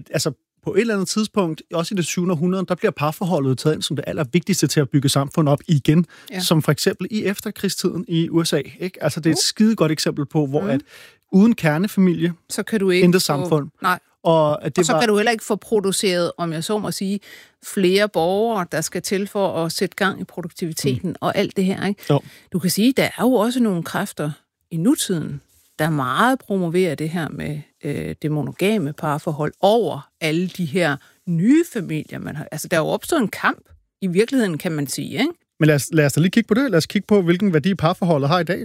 Speaker 1: På et eller andet tidspunkt, også i det 7. århundrede, der bliver parforholdet taget ind som det allervigtigste til at bygge samfund op igen. Som for eksempel i efterkrigstiden i USA. Ikke? Altså, det er et skide godt eksempel på, hvor at uden kernefamilie,
Speaker 2: så kan du ikke
Speaker 1: intet samfund.
Speaker 2: Nej. Og så kan du heller ikke få produceret, om jeg så må sige, flere borgere, der skal til for at sætte gang i produktiviteten og alt det her. Ikke? Du kan sige, der er jo også nogle kræfter i nutiden, der meget promoverer det her med det monogame parforhold over alle de her nye familier, man har. Altså, der er jo opstået en kamp, i virkeligheden, kan man sige, ikke?
Speaker 1: Men lad os da lige kigge på det. Lad os kigge på, hvilken værdi parforholdet har i dag.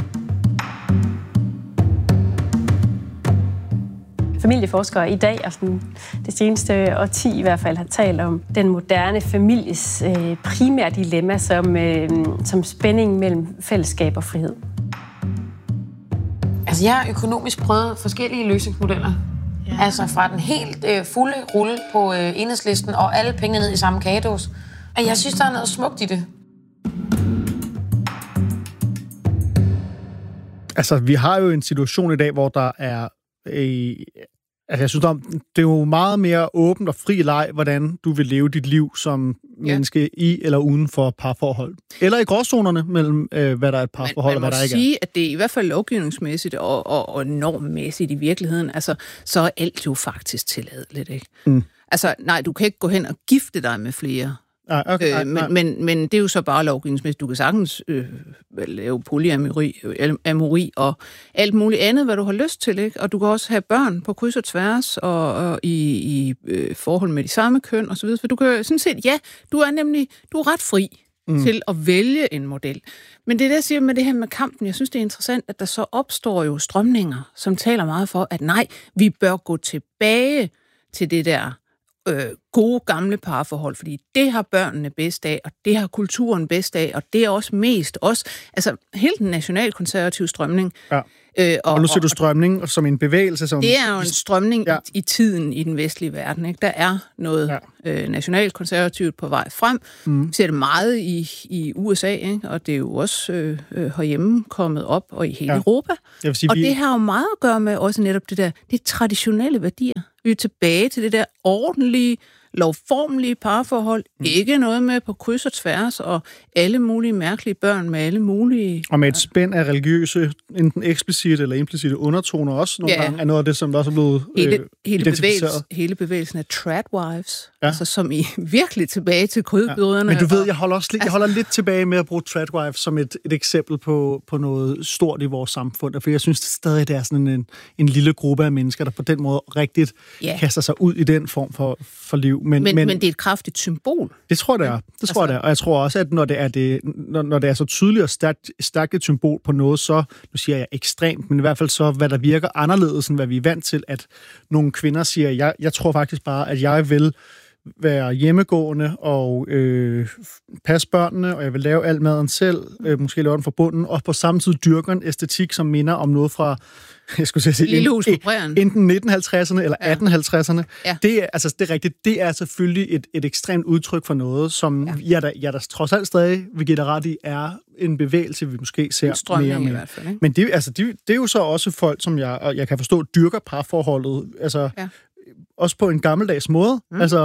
Speaker 10: Familieforskere i dag, og det seneste årti i hvert fald, har talt om den moderne families primære dilemma som spænding mellem fællesskab og frihed.
Speaker 11: Altså, jeg har økonomisk prøvet forskellige løsningsmodeller. Ja. Altså fra den helt fulde rulle på Enhedslisten og alle pengene ned i samme kagedås. Og jeg synes, der er noget smukt i det.
Speaker 1: Altså, vi har jo en situation i dag, hvor der er... jeg synes, det er jo meget mere åbent og fri leg, hvordan du vil leve dit liv som menneske i eller uden for parforhold. Eller i gråzonerne mellem, hvad der er et parforhold og hvad der ikke er.
Speaker 2: Man må sige, at det i hvert fald lovgivningsmæssigt og normmæssigt i virkeligheden, altså, så er alt jo faktisk tilladeligt, ikke? Altså, nej, du kan ikke gå hen og gifte dig med flere. Men det er jo så bare lovgivningsmæssigt. Du kan sagtens lave polyamori og alt muligt andet, hvad du har lyst til, ikke? Og du kan også have børn på kryds og tværs og i forhold med de samme køn og så videre. For du kan sådan set, du er ret fri til at vælge en model. Men det der siger med det her med kampen, jeg synes, det er interessant, at der så opstår jo strømninger, som taler meget for, at nej, vi bør gå tilbage til det der gode gamle parforhold, fordi det har børnene bedst af, og det har kulturen bedst af, og det er også mest os. Altså, hele den nationalkonservative strømning
Speaker 1: Og nu ser du strømning som en bevægelse. Som
Speaker 2: det er jo en strømning i tiden i den vestlige verden. Ikke? Der er noget nationalkonservativt på vej frem. Vi ser det meget i USA, ikke? Og det er jo også herhjemme kommet op, og i hele Europa. Sige, og det har jo meget at gøre med også netop det traditionelle værdier. Vi er tilbage til det der ordentlige, lovformelige parforhold. Ikke noget med på kryds og tværs, og alle mulige mærkelige børn med alle mulige...
Speaker 1: Og med et spænd af religiøse, enten eksplicite eller implicite undertoner også nogle gange, er noget af det, som også er blevet identificeret.
Speaker 2: Hele bevægelsen af tradwives, altså som i virkelig tilbage til krydderbrødrene.
Speaker 1: Men du ved, jeg holder lidt tilbage med at bruge tradwives som et eksempel på noget stort i vores samfund, for jeg synes det stadig, det er sådan en lille gruppe af mennesker, der på den måde rigtigt kaster sig ud i den form for liv. Men
Speaker 2: det er et kraftigt symbol.
Speaker 1: Det tror jeg, det er. Og jeg tror også, at når det er så tydeligt og stærkt et symbol på noget, så, nu siger jeg ekstremt, men i hvert fald så, hvad der virker anderledes, end hvad vi er vant til, at nogle kvinder siger, jeg tror faktisk bare, at jeg vil være hjemmegående og passe børnene, og jeg vil lave alt maden selv, måske lave den fra bunden, og på samme tid dyrker en æstetik, som minder om noget fra, jeg skulle sige, enten 1950'erne eller 1850'erne. Ja. Det er rigtigt. Det er selvfølgelig et ekstremt udtryk for noget, som jeg der trods alt stadig vil give dig ret i, er en bevægelse, vi måske ser mere og mere.
Speaker 2: I hvert fald, ikke?
Speaker 1: Men det er jo så også folk, som jeg kan forstå, dyrker parforholdet, også på en gammeldags måde,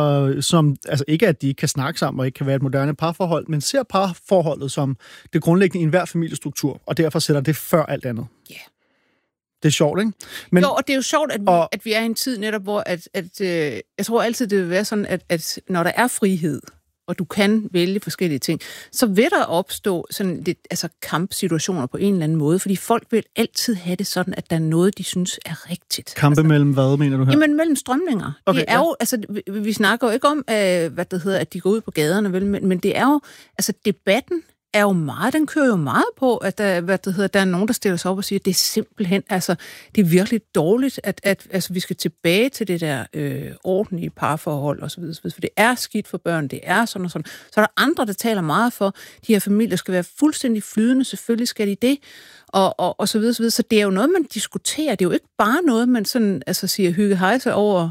Speaker 1: ikke at de ikke kan snakke sammen og ikke kan være et moderne parforhold, men ser parforholdet som det grundlæggende i enhver familiestruktur, og derfor sætter det før alt andet. Ja. Yeah. Det er sjovt, ikke?
Speaker 2: Men, jo, og det er jo sjovt, at vi er i en tid netop, hvor jeg tror altid, det vil være sådan, at når der er frihed, og du kan vælge forskellige ting, så vil der opstå sådan lidt kampsituationer på en eller anden måde, fordi folk vil altid have det sådan, at der er noget, de synes er rigtigt.
Speaker 1: Kampe mellem hvad, mener du her?
Speaker 2: Jamen, mellem strømninger. Okay, det er jo, vi snakker jo ikke om, at de går ud på gaderne, vel, men det er jo, debatten er jo meget, den kører jo meget på, at der er nogen, der stiller sig op og siger, at det er simpelthen, det er virkelig dårligt, at vi skal tilbage til det der ordentlige parforhold og så videre, for det er skidt for børn, det er sådan og sådan. Så er der andre, der taler meget for, de her familier skal være fuldstændig flydende, selvfølgelig skal de det, og så videre, så videre. Så det er jo noget, man diskuterer, det er jo ikke bare noget, man sådan, siger hygge hejse over,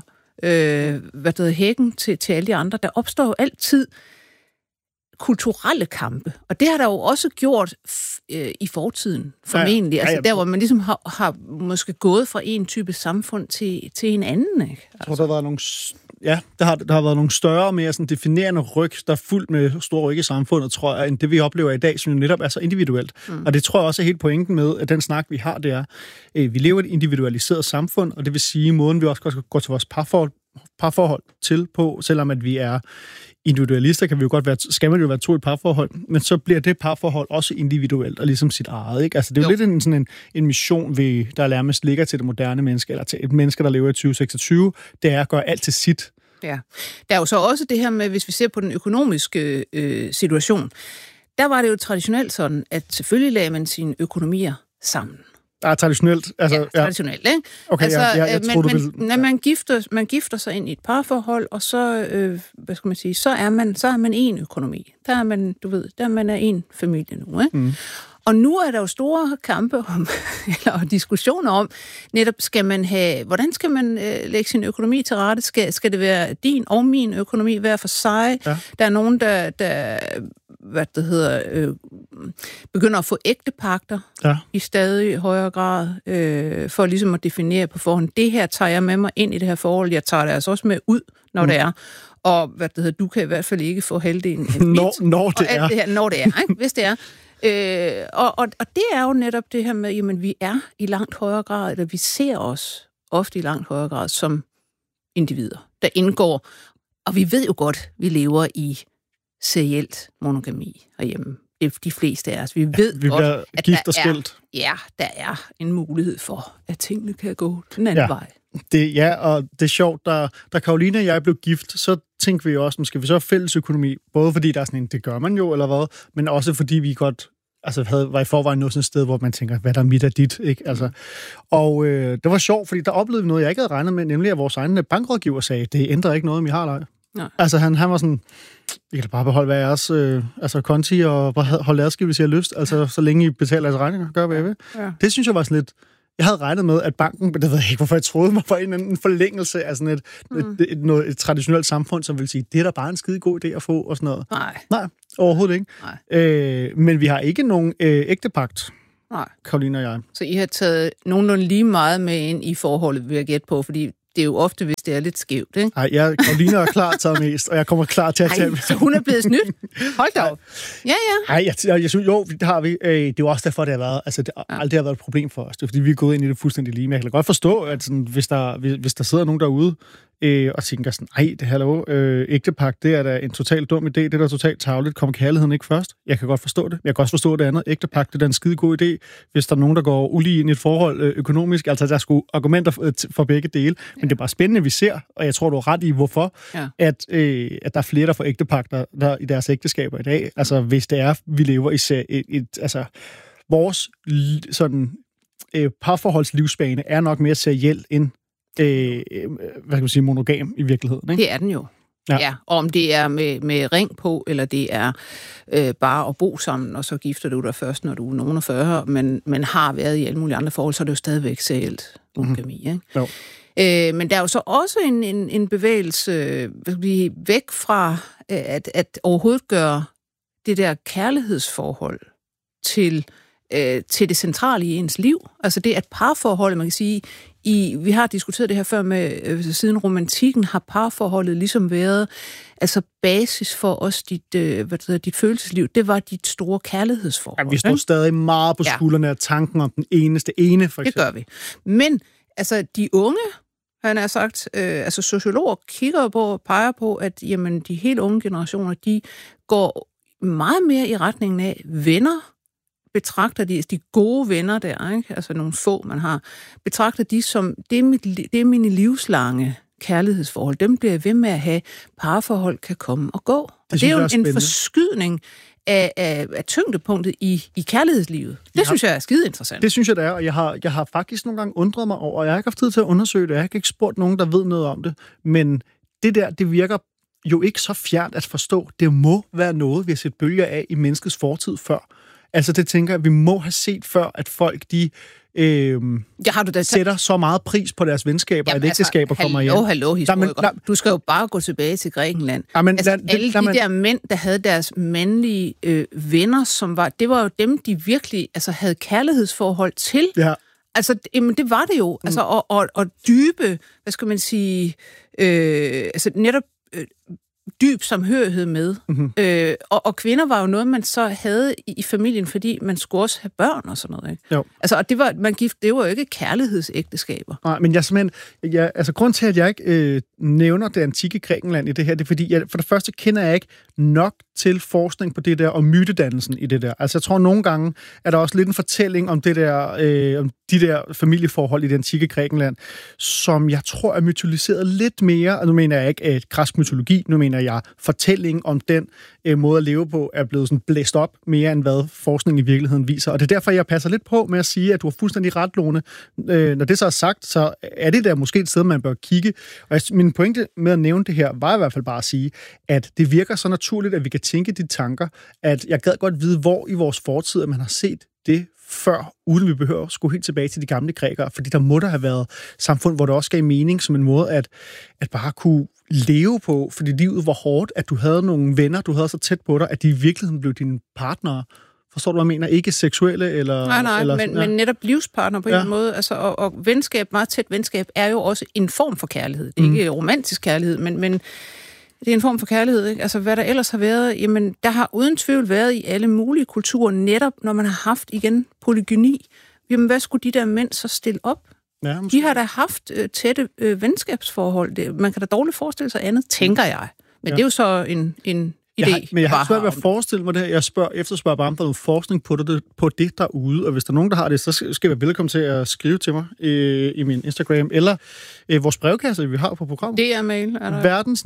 Speaker 2: hækken til alle de andre. Der opstår jo altid kulturelle kampe. Og det har der jo også gjort i fortiden, formentlig. Der, hvor man ligesom har måske gået fra en type samfund til en anden, ikke?
Speaker 1: Jeg tror, der har været nogle... Ja, der har været nogle større, mere sådan definerende ryg, der er fuldt med store ryg i samfundet, tror jeg, end det vi oplever i dag, som jo netop er så individuelt. Og det tror jeg også er helt pointen med, at den snak, vi har, det er, vi lever i et individualiseret samfund, og det vil sige, måden vi også går til vores parforhold til på, selvom at vi er individualister, skal man jo være to i parforhold, men så bliver det parforhold også individuelt og ligesom sit eget, ikke? Det er jo lidt sådan en mission, der nærmest ligger til det moderne menneske, eller til et menneske, der lever i 2026, det er at gøre alt til sit.
Speaker 2: Ja. Der er jo så også det her med, hvis vi ser på den økonomiske situation, der var det jo traditionelt sådan, at selvfølgelig lagde man sine økonomier sammen.
Speaker 1: Traditionelt.
Speaker 2: Traditionelt, ikke?
Speaker 1: Okay, jeg tror, du vil...
Speaker 2: Man gifter sig ind i et parforhold, og så, så er man en økonomi. Der er man, der er man en familie nu, ikke? Og nu er der jo store kampe om, eller diskussioner om, netop hvordan skal man lægge sin økonomi til rette? Skal det være din og min økonomi hver for sig? Ja. Der er nogen, der begynder at få ægtepagter i stadig højere grad, for ligesom at definere på forhånd, det her tager jeg med mig ind i det her forhold, jeg tager det altså også med ud, når det er. Og du kan i hvert fald ikke få halvdelen af
Speaker 1: når det er.
Speaker 2: Det her, når det er, ikke? Hvis det er. Og det er jo netop det her med, jamen vi er i langt højere grad, eller vi ser os ofte i langt højere grad som individer, der indgår, og vi ved jo godt, vi lever i serielt monogami herhjemme. De fleste af os. Vi ved godt, at der er en mulighed for, at tingene kan gå den anden vej.
Speaker 1: Og det er sjovt, da Karoline og jeg blev gift, så tænkte vi jo også, skal vi så have fælles økonomi? Både fordi der er sådan en, det gør man jo, eller hvad, men også fordi vi godt var i forvejen noget sådan et sted, hvor man tænker, hvad der er mit og dit, ikke? Og det var sjovt, fordi der oplevede vi noget, jeg ikke havde regnet med, nemlig at vores egen bankrådgiver sagde, det ændrer ikke noget, om I har eller ej. Han var sådan, vi kan bare beholde hver jeres konti og bare holde adskilt, hvis I har lyst, så længe I betaler jeres regninger, gør hvad I vil. Ja. Det synes jeg var sådan lidt, Jeg havde regnet med, at banken, det ved jeg ikke, hvorfor jeg troede mig, var en forlængelse af sådan et traditionelt samfund, som vil sige, det er da bare en skide god idé at få, og sådan noget. Nej, overhovedet ikke. Nej. Men vi har ikke nogen ægtepagt, Caroline og jeg.
Speaker 2: Så I har taget nogenlunde lige meget med ind i forholdet, vil jeg gætte på, fordi det er jo ofte, hvis det er lidt skævt, ikke?
Speaker 1: Nej, Caroline er klar til mest, og jeg kommer klar til at tage...
Speaker 2: så hun er blevet snydt? Hold da op. Ja.
Speaker 1: Nej, jeg synes, jo, det har vi. Det er jo også derfor, det har været... Altså, det aldrig har været et problem for os. Det er, fordi vi er gået ind i det fuldstændig lige. Men jeg kan godt forstå, at sådan, hvis der sidder nogen derude og tænker sådan, ægtepagt, det er da en totalt dum idé, det er da totalt tarveligt, kommer kærligheden ikke først? Jeg kan godt forstå det. Jeg kan også forstå det andet. Ægtepagt, det er da en skide god idé, hvis der er nogen, der går ulige ind i et forhold økonomisk. Altså, der er sgu argumenter for begge dele. Men det er bare spændende, vi ser, og jeg tror, du har ret i, hvorfor, at der er flere, der får ægtepagter der i deres ægteskaber i dag. Altså, hvis det er, vi lever i vores sådan parforholdslivsbane er nok mere seriel end hvad kan man sige, monogam i virkeligheden, ikke?
Speaker 2: Det er den jo. Ja, om det er med ring på, eller det er bare at bo sammen, og så gifter du dig først, når du er nogen af 40, men har været i alle mulige andre forhold, så er det jo stadigvæk serielt monogami, ikke? Jo. Men der er jo så også en bevægelse væk fra at overhovedet gøre det der kærlighedsforhold til det centrale i ens liv. Altså det at parforholdet, man kan sige, vi har diskuteret det her før med, siden romantikken har parforholdet ligesom været, altså basis for os, dit følelsesliv, det var dit store kærlighedsforhold.
Speaker 1: Ja, vi står stadig meget på skuldrene af tanken om den eneste ene, for eksempel.
Speaker 2: Det gør vi. Men altså de unge, han har sagt, altså sociologer kigger på og peger på, at jamen, de helt unge generationer, de går meget mere i retningen af venner, betragter de gode venner der, ikke? Altså nogle få, man har, betragter de som, det er mine livslange kærlighedsforhold. Dem bliver jeg ved med at have. Parforhold kan komme og gå. Det er jo en forskydning af tyngdepunktet i kærlighedslivet. Det synes jeg er skide interessant.
Speaker 1: Det synes jeg, det er, og jeg har faktisk nogle gange undret mig over, og jeg har ikke haft tid til at undersøge det, jeg har ikke spurgt nogen, der ved noget om det, men det virker jo ikke så fjernt at forstå. Det må være noget, vi har set bølger af i menneskets fortid før. Altså det tænker jeg, vi må have set før, at folk de sætter så meget pris på deres venskaber, at ægteskaber kommer hjem.
Speaker 2: Hallo, historiker. Du skal jo bare gå tilbage til Grækenland. Alle de der mænd, der havde deres mandlige venner, det var jo dem, de virkelig havde kærlighedsforhold til. Ja. Altså, det var det jo. Altså, og dybe, hvad skal man sige, netop dyb samhørighed med. Mm-hmm. Og kvinder var jo noget, man så havde i familien, fordi man skulle også have børn og sådan noget, ikke? Jo. Altså, og det var jo ikke kærlighedsægteskaber.
Speaker 1: Nej, men grund til, at jeg ikke nævner det antikke Grækenland i det her, det er fordi, for det første kender jeg ikke nok til forskning på det der, og mytedannelsen i det der. Altså, jeg tror, nogle gange er der også lidt en fortælling om det der, om de der familieforhold i det antikke Grækenland, som jeg tror er mytologiseret lidt mere, og nu mener jeg ikke græsk mytologi, nu mener jeg fortællingen om den måde at leve på, er blevet sådan blæst op mere, end hvad forskningen i virkeligheden viser. Og det er derfor, jeg passer lidt på med at sige, at du har fuldstændig ret, Lone. Når det så er sagt, så er det der måske et sted, man bør kigge. Og min pointe med at nævne det her, var i hvert fald bare at sige, at det virker så naturligt, at vi kan tænke de tanker, at jeg gad godt vide, hvor i vores fortid, at man har set det før, uden vi behøver at gå helt tilbage til de gamle grækere, fordi der må der have været samfund, hvor det også gav mening som en måde at bare kunne leve på, fordi livet var hårdt, at du havde nogle venner, du havde så tæt på dig, at de i virkeligheden blev dine partnere. Forstår du, hvad jeg mener? Ikke seksuelle eller...
Speaker 2: Nej, men netop livspartner på en måde. Altså, og venskab, meget tæt venskab, er jo også en form for kærlighed. Det er ikke romantisk kærlighed, men det er en form for kærlighed, ikke? Altså, hvad der ellers har været, jamen, der har uden tvivl været i alle mulige kulturer, netop når man har haft, igen, polygyni. Jamen, hvad skulle de der mænd så stille op? Ja, de har da haft tætte venskabsforhold. Man kan da dårligt forestille sig andet, tænker jeg. Men det er jo så en idé.
Speaker 1: Men jeg har svært ved at forestille mig det her. Jeg efterspørger bare, om der er noget forskning på det derude, og hvis der er nogen, der har det, så skal jeg være velkommen til at skrive til mig i min Instagram, eller vores brevkasse, vi har på programmet.
Speaker 2: DR-mail er der.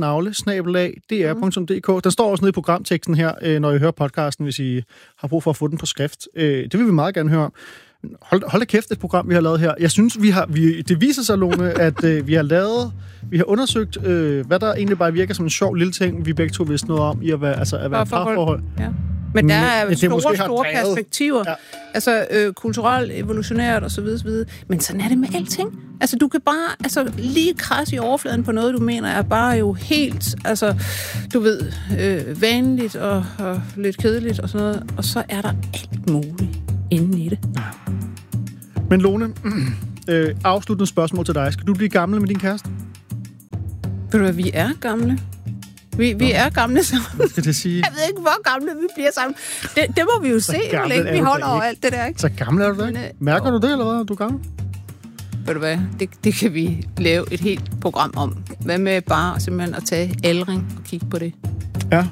Speaker 1: verdensnavle@dr.dk. Den står også nede i programteksten her, når I hører podcasten, hvis I har brug for at få den på skrift. Det vil vi meget gerne høre om. Hold da kæft, et program, vi har lavet her. Jeg synes, det viser sig, Lone, at vi har undersøgt, hvad der egentlig bare virker som en sjov lille ting, vi begge to vidste noget om, i at være parforhold. Ja.
Speaker 2: Men der er store
Speaker 1: drevet.
Speaker 2: perspektiver. Ja. Altså kulturelt, evolutionært osv. Men sådan er det med alting. Altså du kan bare lige krasse i overfladen på noget, du mener er bare jo helt, du ved, vanligt og lidt kedeligt og sådan noget. Og så er der alt muligt inde i det. Ja.
Speaker 1: Men Lone, afsluttende spørgsmål til dig. Skal du blive gammel med din kæreste?
Speaker 2: Ved du hvad, vi er gamle. Vi er gamle sammen.
Speaker 1: Hvad skal det sige?
Speaker 2: Jeg ved ikke, hvor gamle vi bliver sammen. Det må vi jo se, hvor længe vi holder over alt det der, ikke?
Speaker 1: Så gammel er du da ikke? Mærker du det, eller hvad? Er du gammel?
Speaker 2: Ved du hvad, det kan vi lave et helt program om. Hvad med bare simpelthen at tage aldring og kigge på det?
Speaker 1: Ja.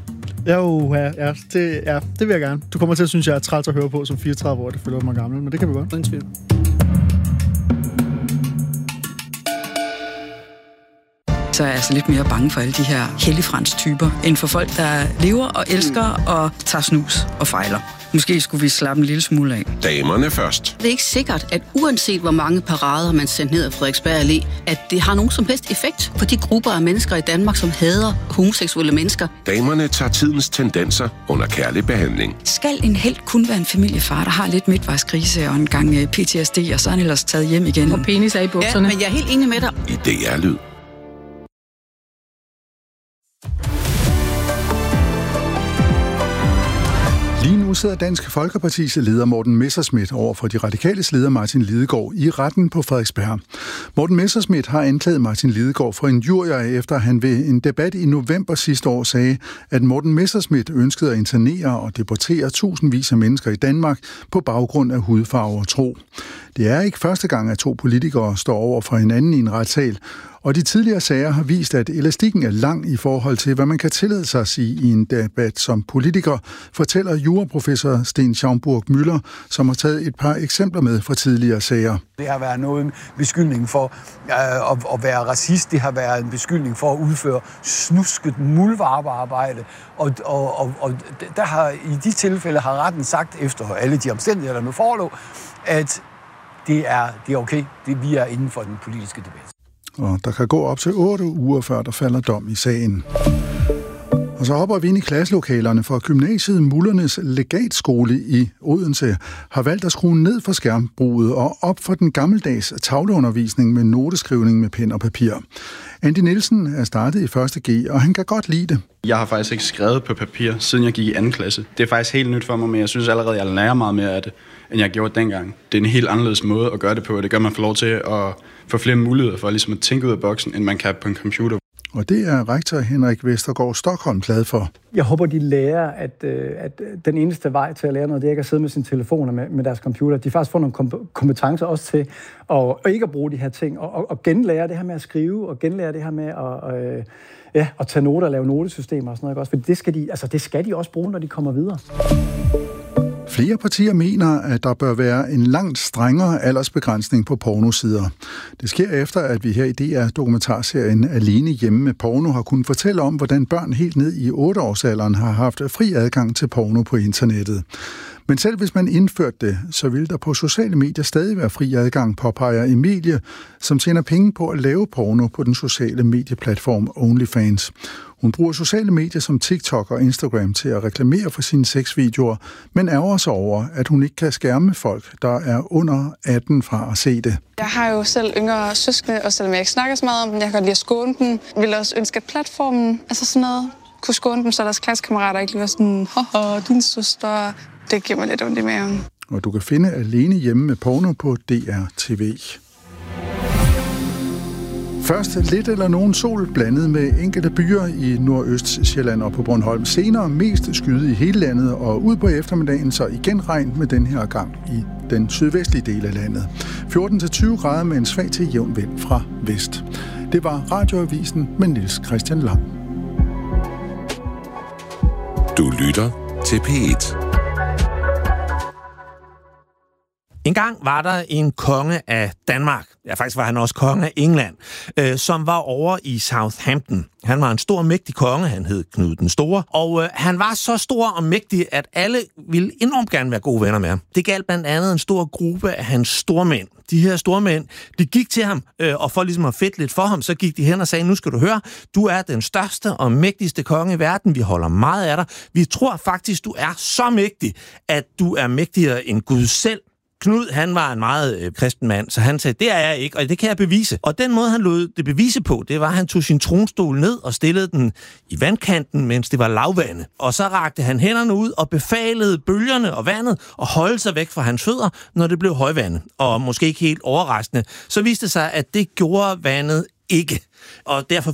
Speaker 1: Det vil jeg gerne. Du kommer til at synes, jeg er træt at høre på som 34 år. Det føler mig gammel, men det kan vi godt.
Speaker 2: Uden tvivl.
Speaker 12: Så er jeg altså lidt mere bange for alle de her helligfrans-typer, end for folk, der lever og elsker og tager snus og fejler. Måske skulle vi slappe en lille smule af.
Speaker 13: Damerne først.
Speaker 14: Det er ikke sikkert, at uanset hvor mange parader man sendt ned af Frederiksberg Allé, at det har nogen som helst effekt på de grupper af mennesker i Danmark, som hader homoseksuelle mennesker.
Speaker 13: Damerne tager tidens tendenser under kærlig behandling.
Speaker 12: Skal en helt kun være en familiefar, der har lidt midtvejskrise og en gang PTSD, og så er han ellers taget hjem igen?
Speaker 2: Og penis er i bukserne.
Speaker 14: Ja, men jeg er helt enig med dig.
Speaker 13: I DR-lyd.
Speaker 15: Lige nu sidder Dansk Folkepartis leder Morten Messerschmidt over for de radikales leder Martin Lidegaard i retten på Frederiksberg. Morten Messerschmidt har anklaget Martin Lidegaard for injurier, efter han ved en debat i november sidste år sagde, at Morten Messerschmidt ønskede at internere og deportere tusindvis af mennesker i Danmark på baggrund af hudfarve og tro. Det er ikke første gang, at to politikere står over for hinanden i en retssal, og de tidligere sager har vist, at elastikken er lang i forhold til, hvad man kan tillade sig at sige i en debat som politiker, fortæller juraprofessor Sten Schaumburg-Müller, som har taget et par eksempler med fra tidligere sager.
Speaker 16: Det har været noget en beskyldning for at være racist, det har været en beskyldning for at udføre snusket muldvarpearbejde, og der har i de tilfælde har retten sagt, efter alle de omstændigheder, der nu forelå, at det er okay, vi er inden for den politiske debat.
Speaker 15: Og der kan gå op til 8 uger, før der falder dom i sagen. Og så hopper vi ind i klasselokalerne, for gymnasiet Mullernes Legatskole i Odense har valgt at skrue ned for skærmbruget og op for den gammeldags tavleundervisning med noteskrivning med pen og papir. Andy Nielsen er startet i 1. G, og han kan godt lide det.
Speaker 17: Jeg har faktisk ikke skrevet på papir, siden jeg gik i 2. klasse. Det er faktisk helt nyt for mig, men jeg synes allerede, jeg lærer meget mere af det, end jeg gjorde dengang. Det er en helt anderledes måde at gøre det på, og det gør, at man får lov til at få flere muligheder for ligesom at tænke ud af boksen, end man kan på en computer.
Speaker 15: Og det er rektor Henrik Vestergaard Stockholm glad for.
Speaker 18: Jeg håber, de lærer, at den eneste vej til at lære noget, det er ikke at sidde med sine telefoner med deres computer. De faktisk får nogle kompetencer også til at ikke at bruge de her ting, og genlære det her med at skrive, og genlære det her med at tage noter og lave notesystemer og sådan noget. Også. For det skal de også bruge, når de kommer videre.
Speaker 15: Flere partier mener, at der bør være en langt strengere aldersbegrænsning på pornosider. Det sker efter, at vi her i DR-dokumentarserien Alene hjemme med porno har kunnet fortælle om, hvordan børn helt ned i 8-årsalderen har haft fri adgang til porno på internettet. Men selv hvis man indførte det, så vil der på sociale medier stadig være fri adgang, påpeger Emilie, som tjener penge på at lave porno på den sociale medieplatform OnlyFans. Hun bruger sociale medier som TikTok og Instagram til at reklamere for sine sexvideoer, men ærger sig over, at hun ikke kan skærme folk, der er under 18 fra at se det.
Speaker 19: Jeg har jo selv yngre søskende, og selvom jeg ikke snakker så meget om dem, jeg kan godt lide at skåne dem. Jeg vil også ønske, at platformen, sådan noget, kunne skåne dem, så deres klassekammerater ikke lige var sådan, haha, din søster. Det giver mig lidt ondt i maven.
Speaker 15: Og du kan finde Alene hjemme med porno på DR-TV. Først lidt eller nogen sol blandet med enkelte byer i Nordøstsjælland og på Bornholm. Senere mest skyde i hele landet, og ud på eftermiddagen så igen regn med den her gang i den sydvestlige del af landet. 14-20 grader med en svag til jævn vind fra vest. Det var Radioavisen med Niels Christian Lang.
Speaker 13: Du lytter til P1.
Speaker 20: Engang var der en konge af Danmark, ja faktisk var han også konge af England, som var over i Southampton. Han var en stor, mægtig konge, han hed Knud den Store, og han var så stor og mægtig, at alle ville enormt gerne være gode venner med ham. Det galt blandt andet en stor gruppe af hans stormænd. De her stormænd, de gik til ham, og for ligesom at fedte lidt for ham, så gik de hen og sagde, nu skal du høre, du er den største og mægtigste konge i verden, vi holder meget af dig. Vi tror faktisk, du er så mægtig, at du er mægtigere end Gud selv. Knud, han var en meget kristen mand, så han sagde, det er jeg ikke, og det kan jeg bevise. Og den måde, han lod det bevise på, det var, at han tog sin tronstol ned og stillede den i vandkanten, mens det var lavvande. Og så rakte han hænderne ud og befalede bølgerne og vandet at holde sig væk fra hans fødder, når det blev højvande. Og måske ikke helt overraskende, så viste det sig, at det gjorde vandet ikke. Og derfor